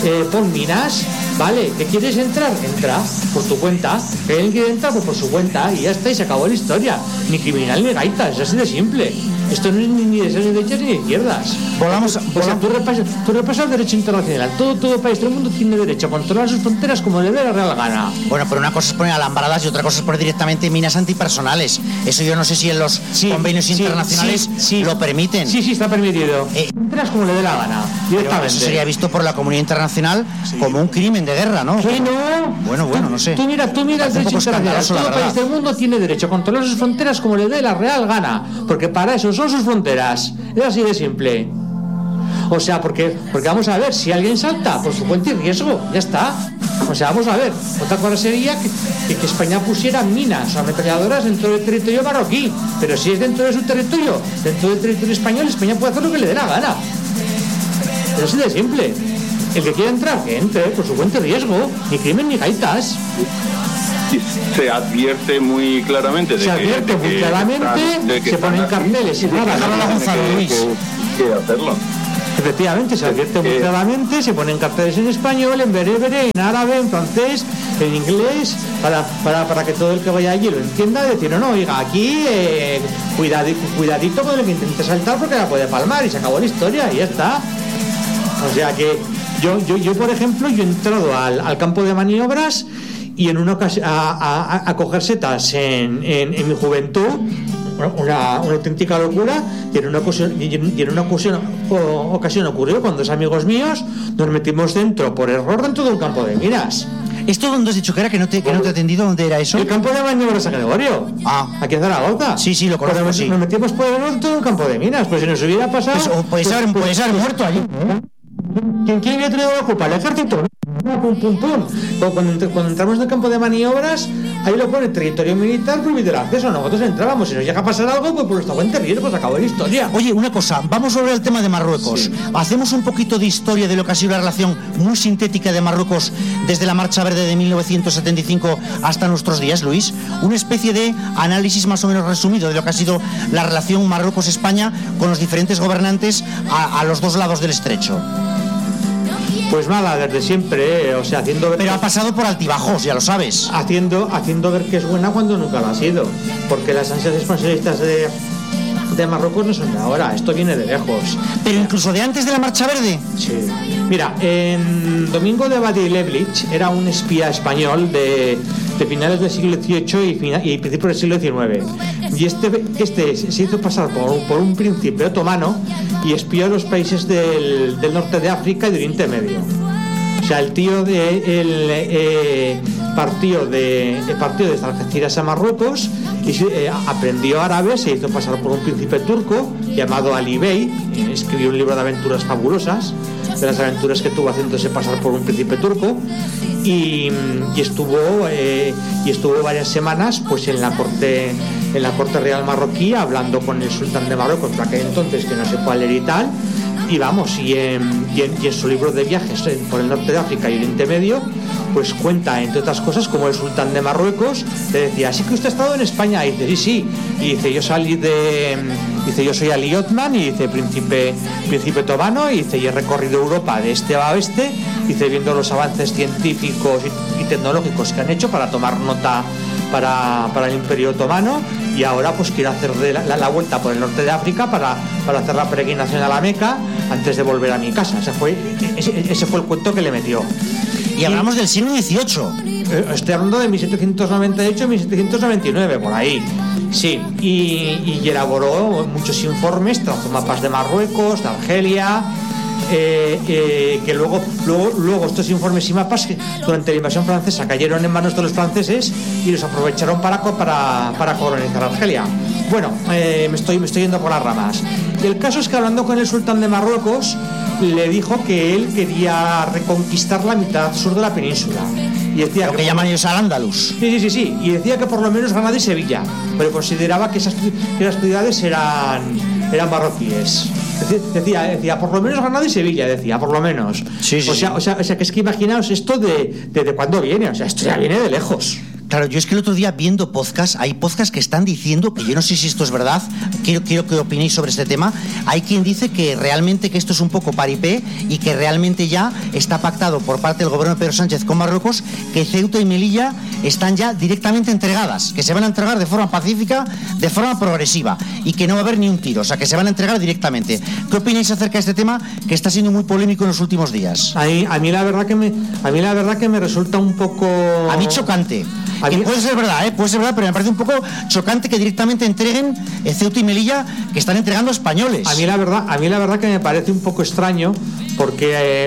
pon minas, vale, ¿que quieres entrar? Entra, por tu cuenta. ¿Que alguien quiere entrar? Pues por su cuenta, y ya está, y se acabó la historia. Ni criminal ni gaita, es así de simple. Esto no es ni de derechas ni de izquierdas. Tú repasas el derecho internacional. Todo país, todo el mundo tiene derecho a controlar sus fronteras como le dé la real gana. Bueno, pero una cosa es poner alambradas y otra cosa es poner directamente minas antipersonales. Eso yo no sé si en los convenios internacionales lo permiten. Sí, está permitido. Entras como le dé la gana. Pero eso sería visto por la comunidad internacional como un crimen de guerra, ¿no? ¿Qué no? Bueno, no sé. Tú mira el derecho internacional. Todo país del mundo tiene derecho a controlar sus fronteras como le dé la real gana. Porque para eso son sus fronteras. Es así de simple. O sea, porque vamos a ver, si alguien salta por su cuenta y riesgo, ya está. O sea, vamos a ver. Otra cosa sería que España pusiera minas o ametralladoras dentro del territorio marroquí. Pero si es dentro de su territorio, dentro del territorio español, España puede hacer lo que le dé la gana. Es así de simple. El que quiera entrar, que entre por su cuenta y riesgo. Ni crimen ni gaitas. Se advierte muy claramente de que se ponen carteles y nada, que hacerlo. Efectivamente, se advierte muy claramente, se ponen carteles en español, en berebere, en árabe, en francés, en inglés, para que todo el que vaya allí lo entienda, decir, no, oiga, aquí cuidadito con el que intente saltar porque la puede palmar y se acabó la historia y ya está. O sea que yo por ejemplo, yo he entrado al campo de maniobras y en una ocasión a coger setas en mi juventud, una auténtica locura, y en una ocasión ocurrió con dos amigos míos, nos metimos por error dentro de un campo de minas. ¿Esto dónde has dicho que era? Que no te he entendido dónde era eso. El campo de maniobras de San Gregorio. Aquí en Zaragoza. Sí, lo conozco. Pues nos metimos por error dentro de un campo de minas. Pues si nos hubiera pasado. Pues puedes haber muerto allí. ¿Quién hubiera tenido la culpa? El ejército. Pum. Cuando entramos en el campo de maniobras, ahí lo pone territorio militar prohibido el acceso. Nosotros entrábamos, si nos llega a pasar algo, pues por nuestra cuenta riesgo, pues acabó la historia. Oye, una cosa, vamos sobre el tema de Marruecos. Sí. Hacemos un poquito de historia de lo que ha sido la relación muy sintética de Marruecos desde la Marcha Verde de 1975 hasta nuestros días, Luis. Una especie de análisis más o menos resumido de lo que ha sido la relación Marruecos-España con los diferentes gobernantes a los dos lados del estrecho. Pues nada, desde siempre, o sea, haciendo ver. Pero ha pasado por altibajos, ya lo sabes. Haciendo ver que es buena cuando nunca lo ha sido. Porque las ansias expansionistas de Marruecos no son de ahora, esto viene de lejos. Pero incluso de antes de la Marcha Verde. Sí. Mira, en Domingo de Badi-Leblich era un espía español de finales del siglo XVIII y principios del siglo XIX. Y este se hizo pasar por un príncipe otomano y espió a los países del norte de África y de Oriente Medio. O sea, el tío partió de Algeciras a Marruecos y aprendió árabe, se hizo pasar por un príncipe turco llamado Ali Bey, escribió un libro de aventuras fabulosas, de las aventuras que tuvo haciéndose pasar por un príncipe turco, y estuvo varias semanas pues en la corte real marroquí hablando con el sultán de Marruecos por aquel entonces, que no sé cuál era y tal. Y vamos, y en su libro de viajes por el norte de África y Oriente Medio, pues cuenta, entre otras cosas, como el sultán de Marruecos le decía, ¿sí que usted ha estado en España? Y dice, sí. Y dice, yo soy Ali Othman, y dice, príncipe otomano, y dice, y he recorrido Europa de este a oeste, dice, viendo los avances científicos y tecnológicos que han hecho para tomar nota para el Imperio Otomano, y ahora pues quiero hacer la vuelta por el norte de África para hacer la peregrinación a la Meca antes de volver a mi casa. Ese fue el cuento que le metió. Y hablamos del siglo XVIII. Estoy hablando de 1798 y 1799, por ahí. Sí, y elaboró muchos informes, trazó mapas de Marruecos, de Argelia, que luego estos informes y mapas durante la invasión francesa cayeron en manos de los franceses y los aprovecharon para colonizar Argelia. Bueno, me estoy yendo por las ramas. El caso es que, hablando con el sultán de Marruecos, le dijo que él quería reconquistar la mitad sur de la península. Y decía lo que llaman ellos al-Ándalus. Sí. Y decía que por lo menos Granada y Sevilla, pero consideraba que esas ciudades eran marroquíes. Decía, por lo menos Granada y Sevilla, decía, por lo menos. Sí. O sea, que es que imaginaos esto de cuándo viene, o sea, esto ya viene de lejos. Claro, yo es que el otro día viendo podcasts, hay podcasts que están diciendo, que yo no sé si esto es verdad, quiero que opinéis sobre este tema, hay quien dice que realmente que esto es un poco paripé y que realmente ya está pactado por parte del gobierno de Pedro Sánchez con Marruecos que Ceuta y Melilla están ya directamente entregadas, que se van a entregar de forma pacífica, de forma progresiva y que no va a haber ni un tiro, o sea que se van a entregar directamente. ¿Qué opináis acerca de este tema que está siendo muy polémico en los últimos días? A mí la verdad que me resulta un poco... A mí chocante. Que puede ser verdad, puede ser verdad, pero me parece un poco chocante que directamente entreguen Ceuta y Melilla, que están entregando españoles. A mí la verdad que me parece un poco extraño, porque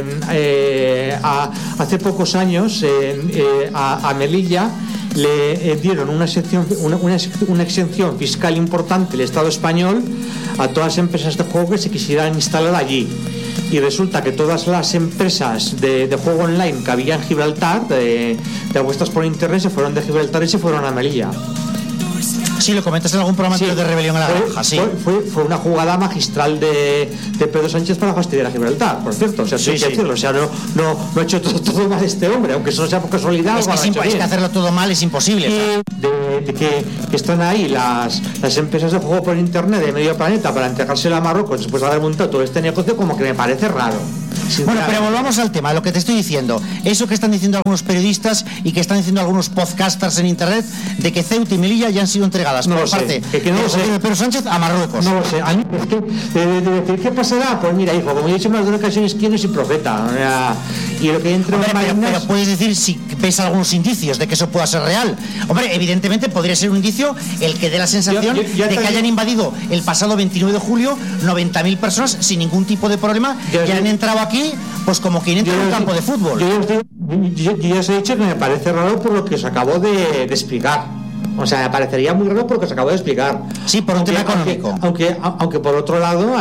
hace pocos años a Melilla le dieron una exención fiscal importante el Estado español a todas las empresas de juego que se quisieran instalar allí. Y resulta que todas las empresas de juego online que había en Gibraltar, de apuestas por internet, se fueron de Gibraltar y se fueron a Melilla. Sí, lo comentas en algún programa de Rebelión en la Granja, sí. Fue una jugada magistral de Pedro Sánchez para fastidiar a Gibraltar, por cierto. O sea, sí, hay que decirlo. O sea, no ha hecho todo mal este hombre, aunque eso sea por casualidad. Es que hacerlo todo mal es imposible. De que están ahí las empresas de juego por internet de medio planeta para entregársela a Marruecos después de haber montado todo este negocio, como que me parece raro. Bueno, pero volvamos al tema, lo que te estoy diciendo. Eso que están diciendo algunos periodistas y que están diciendo algunos podcasters en internet, de que Ceuta y Melilla ya han sido entregadas por parte de Pedro Sánchez a Marruecos. No lo sé. A mí es que ¿qué pasará? Pues mira, hijo, como he dicho en más de ocasiones, ¿quién no es profeta? Y lo que entra pero puedes decir si ves algunos indicios de que eso pueda ser real. Hombre, evidentemente podría ser un indicio el que dé la sensación de que hayan invadido el pasado 29 de julio 90.000 personas sin ningún tipo de problema y han entrado aquí pues como quien entra en un campo de fútbol. Yo ya os he dicho que me parece raro por lo que os acabo de explicar. O sea, me parecería muy raro por lo que os acabo de explicar. Sí, por un tema económico. Aunque por otro lado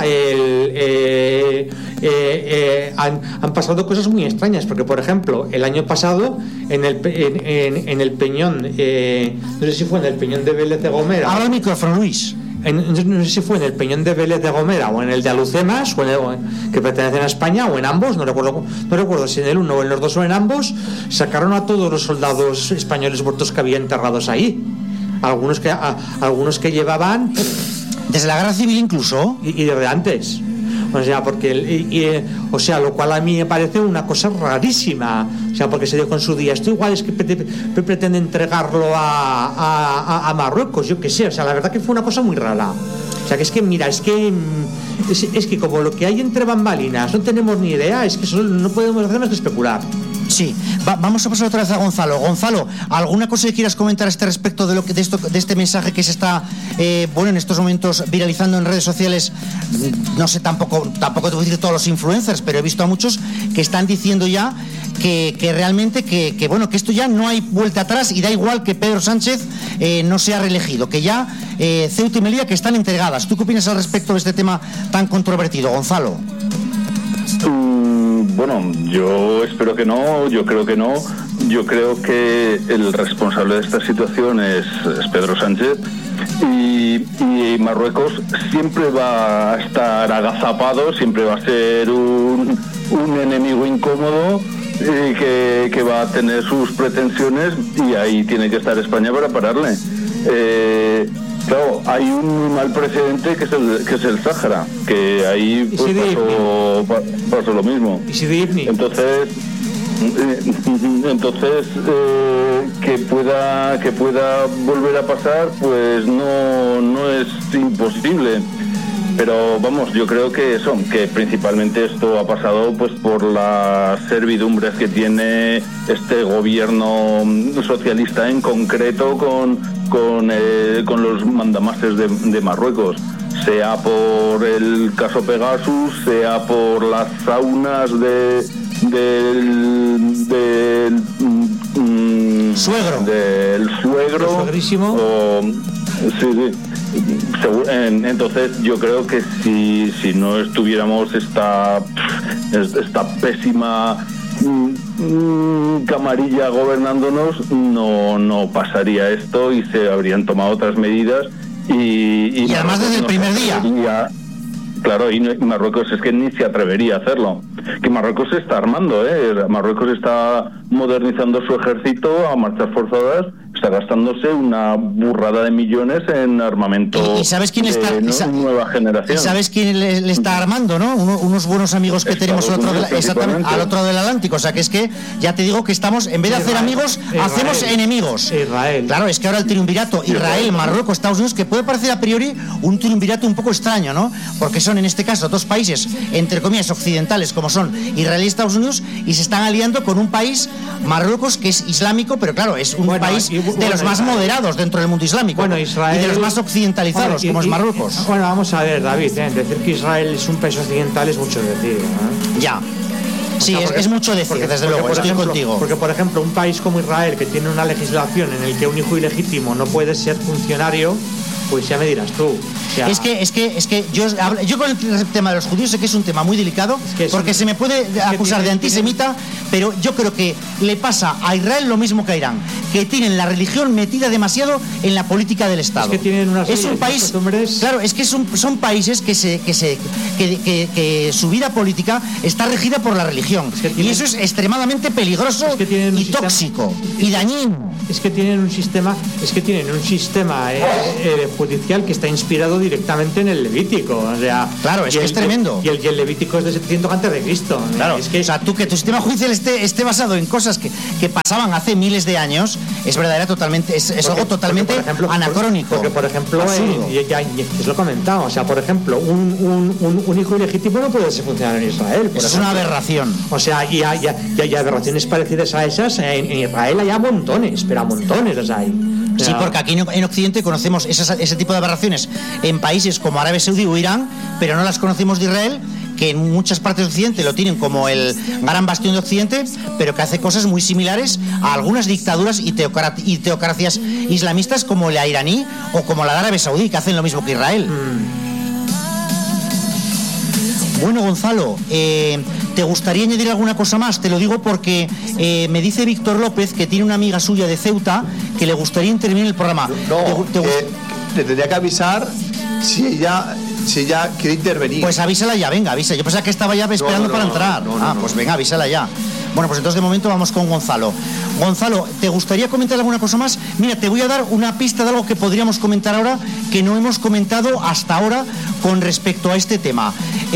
han pasado cosas muy extrañas, porque por ejemplo el año pasado en el Peñón, no sé si fue en el Peñón de Vélez de Gomera. Ahora el micrófono, Luis. No sé si fue en el Peñón de Vélez de Gomera o en el de Alucemas, que pertenecen a España, o en ambos, no recuerdo si en el uno o en los dos o en ambos, sacaron a todos los soldados españoles muertos que había enterrados ahí. Algunos que llevaban desde la guerra civil incluso y desde antes. O sea, lo cual a mí me parece una cosa rarísima. O sea, porque se dijo en su día, esto igual es que pretende entregarlo a Marruecos, yo qué sé. O sea, la verdad que fue una cosa muy rara. O sea, que es que, mira, es que como lo que hay entre bambalinas no tenemos ni idea, es que solo no podemos hacer más que especular. Sí, vamos a pasar otra vez a Gonzalo. Gonzalo, ¿alguna cosa que quieras comentar a este respecto de este mensaje que se está en estos momentos viralizando en redes sociales? No sé, tampoco te voy a decir todos los influencers, pero he visto a muchos que están diciendo ya que realmente que esto ya no hay vuelta atrás y da igual que Pedro Sánchez no sea reelegido, que ya Ceuta y Melilla que están entregadas. ¿Tú qué opinas al respecto de este tema tan controvertido, Gonzalo? Bueno, yo espero que no, yo creo que no. Yo creo que el responsable de esta situación es Pedro Sánchez y Marruecos siempre va a estar agazapado, siempre va a ser un enemigo incómodo que va a tener sus pretensiones y ahí tiene que estar España para pararle. Claro, hay un mal precedente que es el Sáhara, que ahí pues, pasó lo mismo. Entonces que pueda volver a pasar, pues no es imposible. Pero vamos, yo creo que principalmente esto ha pasado pues por las servidumbres que tiene este gobierno socialista en concreto con los mandamases de Marruecos, sea por el caso Pegasus, sea por las saunas del suegro, suegrísimo. Sí. Entonces yo creo que si no estuviéramos esta pésima camarilla gobernándonos, no pasaría esto y se habrían tomado otras medidas y además desde el primer día. Claro, y Marruecos es que ni se atrevería a hacerlo. Que Marruecos se está armando, Marruecos está modernizando su ejército a marchas forzadas, está gastándose una burrada de millones en armamento ¿Y sabes quién está, de nueva generación. ¿Y sabes quién le está armando, no? Unos buenos amigos que tenemos al otro lado del Atlántico. O sea, que es que, ya te digo que estamos, en vez de hacer amigos, hacemos enemigos. Israel. Claro, es que ahora el triunvirato Israel, Marruecos, Estados Unidos, que puede parecer a priori un triunvirato un poco extraño, ¿no? Porque son, en este caso, dos países, entre comillas, occidentales, como son Israel y Estados Unidos, y se están aliando con un país, Marruecos, que es islámico, pero claro, es un país de los más moderados dentro del mundo islámico. Israel, y de los más occidentalizados, como es Marruecos. Bueno, vamos a ver, David, decir que Israel es un país occidental es mucho decir, ¿eh? Ya. Sí, es mucho decir, desde luego, estoy contigo. Porque, por ejemplo, un país como Israel, que tiene una legislación en el que un hijo ilegítimo no puede ser funcionario, pues ya me dirás tú. O sea, es que yo con el tema de los judíos sé que es un tema muy delicado, porque se me puede acusar de antisemita, pero yo creo que le pasa a Israel lo mismo que a Irán, que tienen la religión metida demasiado en la política del Estado. Es que tienen unas un país, claro, es que son países que su vida política está regida por la religión, y eso es extremadamente peligroso y tóxico y dañino. Es que tienen un sistema judicial que está inspirado directamente en el Levítico, o sea, claro, es que es tremendo. Y el Levítico es de 700 antes de Cristo. Claro, es que, o sea, que tu sistema judicial esté basado en cosas que pasaban hace miles de años, es algo totalmente anacrónico. Porque por ejemplo, ya os lo he comentado, o sea, por ejemplo, un hijo ilegítimo no puede ser funcionario en Israel. Es una aberración. O sea, y hay aberraciones parecidas a esas en Israel hay montones, pero a montones las hay. Sí, porque aquí en Occidente conocemos ese tipo de aberraciones en países como Arabia Saudí o Irán, pero no las conocemos de Israel, que en muchas partes de Occidente lo tienen como el gran bastión de Occidente, pero que hace cosas muy similares a algunas dictaduras y teocracias islamistas como la iraní o como la de Arabia Saudí, que hacen lo mismo que Israel. Bueno, Gonzalo, ¿te gustaría añadir alguna cosa más? Te lo digo porque me dice Víctor López, que tiene una amiga suya de Ceuta, que le gustaría intervenir en el programa. Le tendría que avisar si ella quiere intervenir. Pues avísala ya, venga, avisa. Yo pensaba que estaba ya esperando para entrar. Pues venga, avísala ya. Bueno, pues entonces de momento vamos con Gonzalo. Gonzalo, ¿te gustaría comentar alguna cosa más? Mira, te voy a dar una pista de algo que podríamos comentar ahora, que no hemos comentado hasta ahora con respecto a este tema.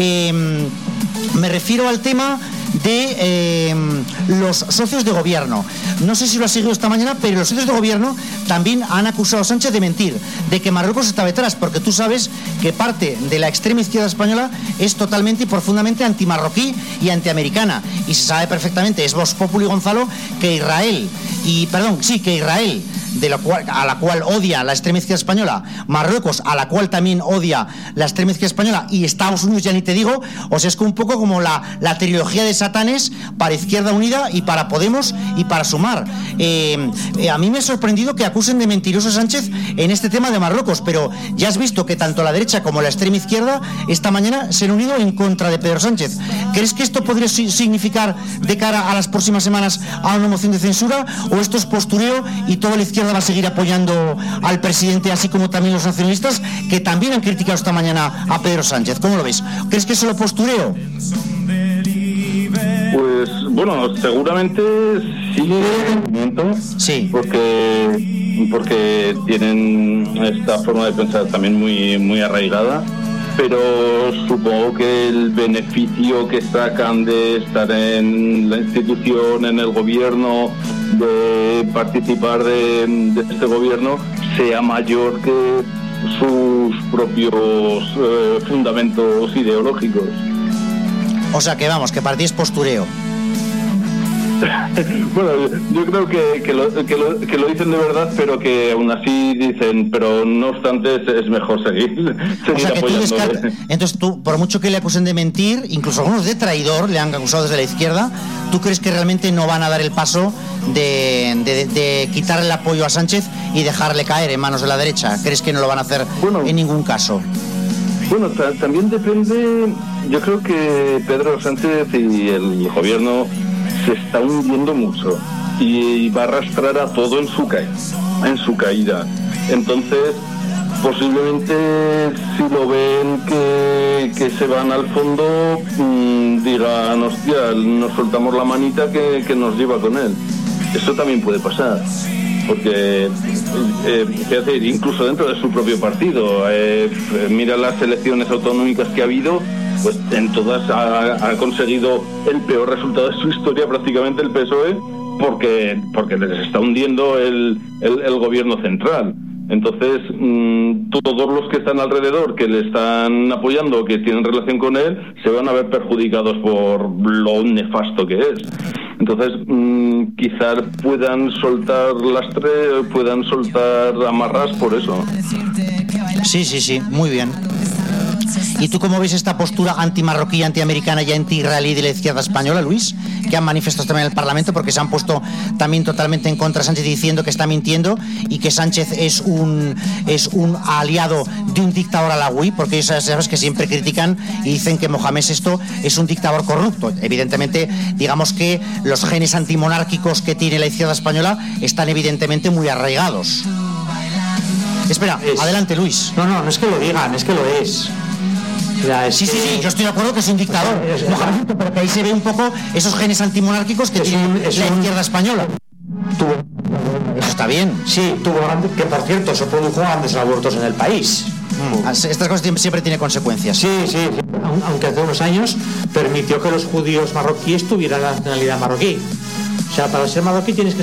Me refiero al tema de los socios de gobierno. No sé si lo has seguido esta mañana, pero los socios de gobierno también han acusado a Sánchez de mentir, de que Marruecos está detrás, porque tú sabes que parte de la extrema izquierda española es totalmente y profundamente antimarroquí y antiamericana, y se sabe perfectamente, es Vox Populi, Gonzalo, que Israel, a la cual odia la extrema izquierda española, Marruecos, a la cual también odia la extrema izquierda española, y Estados Unidos, ya ni te digo. O sea, es que un poco como la trilogía de Satanes para Izquierda Unida y para Podemos y para Sumar. A mí me ha sorprendido que acusen de mentiroso a Sánchez en este tema de Marruecos, pero ya has visto que tanto la derecha como la extrema izquierda esta mañana se han unido en contra de Pedro Sánchez. ¿Crees que esto podría significar de cara a las próximas semanas a una moción de censura, o esto es postureo y toda la izquierda va a seguir apoyando al presidente, así como también los nacionalistas, que también han criticado esta mañana a Pedro Sánchez? ¿Cómo lo ves? ¿Crees que es solo postureo? Pues bueno, seguramente sí, porque tienen esta forma de pensar también muy arraigada, pero supongo que el beneficio que sacan de estar en la institución, en el gobierno, de participar de este gobierno, sea mayor que sus propios fundamentos ideológicos. O sea que vamos, que para ti es postureo. Bueno, yo creo que lo dicen de verdad, pero que aún así dicen, pero no obstante es mejor seguir o sea, que apoyándole. Entonces tú, por mucho que le acusen de mentir, incluso algunos de traidor le han acusado desde la izquierda, ¿tú crees que realmente no van a dar el paso de quitarle el apoyo a Sánchez y dejarle caer en manos de la derecha? ¿Crees que no lo van a hacer en ningún caso? Bueno, también depende. Yo creo que Pedro Sánchez y el gobierno se está hundiendo mucho y va a arrastrar a todo en su caída. Entonces, posiblemente si lo ven que se van al fondo, digan, hostia, nos soltamos la manita que nos lleva con él. Eso también puede pasar. porque quiero decir, incluso dentro de su propio partido, mira las elecciones autonómicas que ha habido, pues en todas ha conseguido el peor resultado de su historia prácticamente el PSOE, porque les está hundiendo el gobierno central. Entonces, todos los que están alrededor, que le están apoyando, que tienen relación con él, se van a ver perjudicados por lo nefasto que es. Entonces, quizás puedan soltar lastre, puedan soltar amarras por eso. Sí, muy bien. ¿Y tú cómo ves esta postura antimarroquí, antiamericana y anti-israelí de la izquierda española, Luis? Que han manifestado también en el Parlamento, porque se han puesto también totalmente en contra de Sánchez, diciendo que está mintiendo y que Sánchez es un aliado de un dictador alawí, porque ellos sabes que siempre critican y dicen que Mohamed VI es un dictador corrupto. Evidentemente, digamos que los genes antimonárquicos que tiene la izquierda española están evidentemente muy arraigados. Espera, adelante, Luis. No es que lo digan, es que lo es. Sí, yo estoy de acuerdo que es un dictador, pero que ahí se ve un poco esos genes antimonárquicos que tiene la izquierda española. Eso está bien. Sí, tuvo grandes, que por cierto, eso produjo grandes abortos en el país. Estas cosas siempre tienen consecuencias. Sí. Aunque hace unos años permitió que los judíos marroquíes tuvieran la nacionalidad marroquí. O sea, para ser marroquí tienes que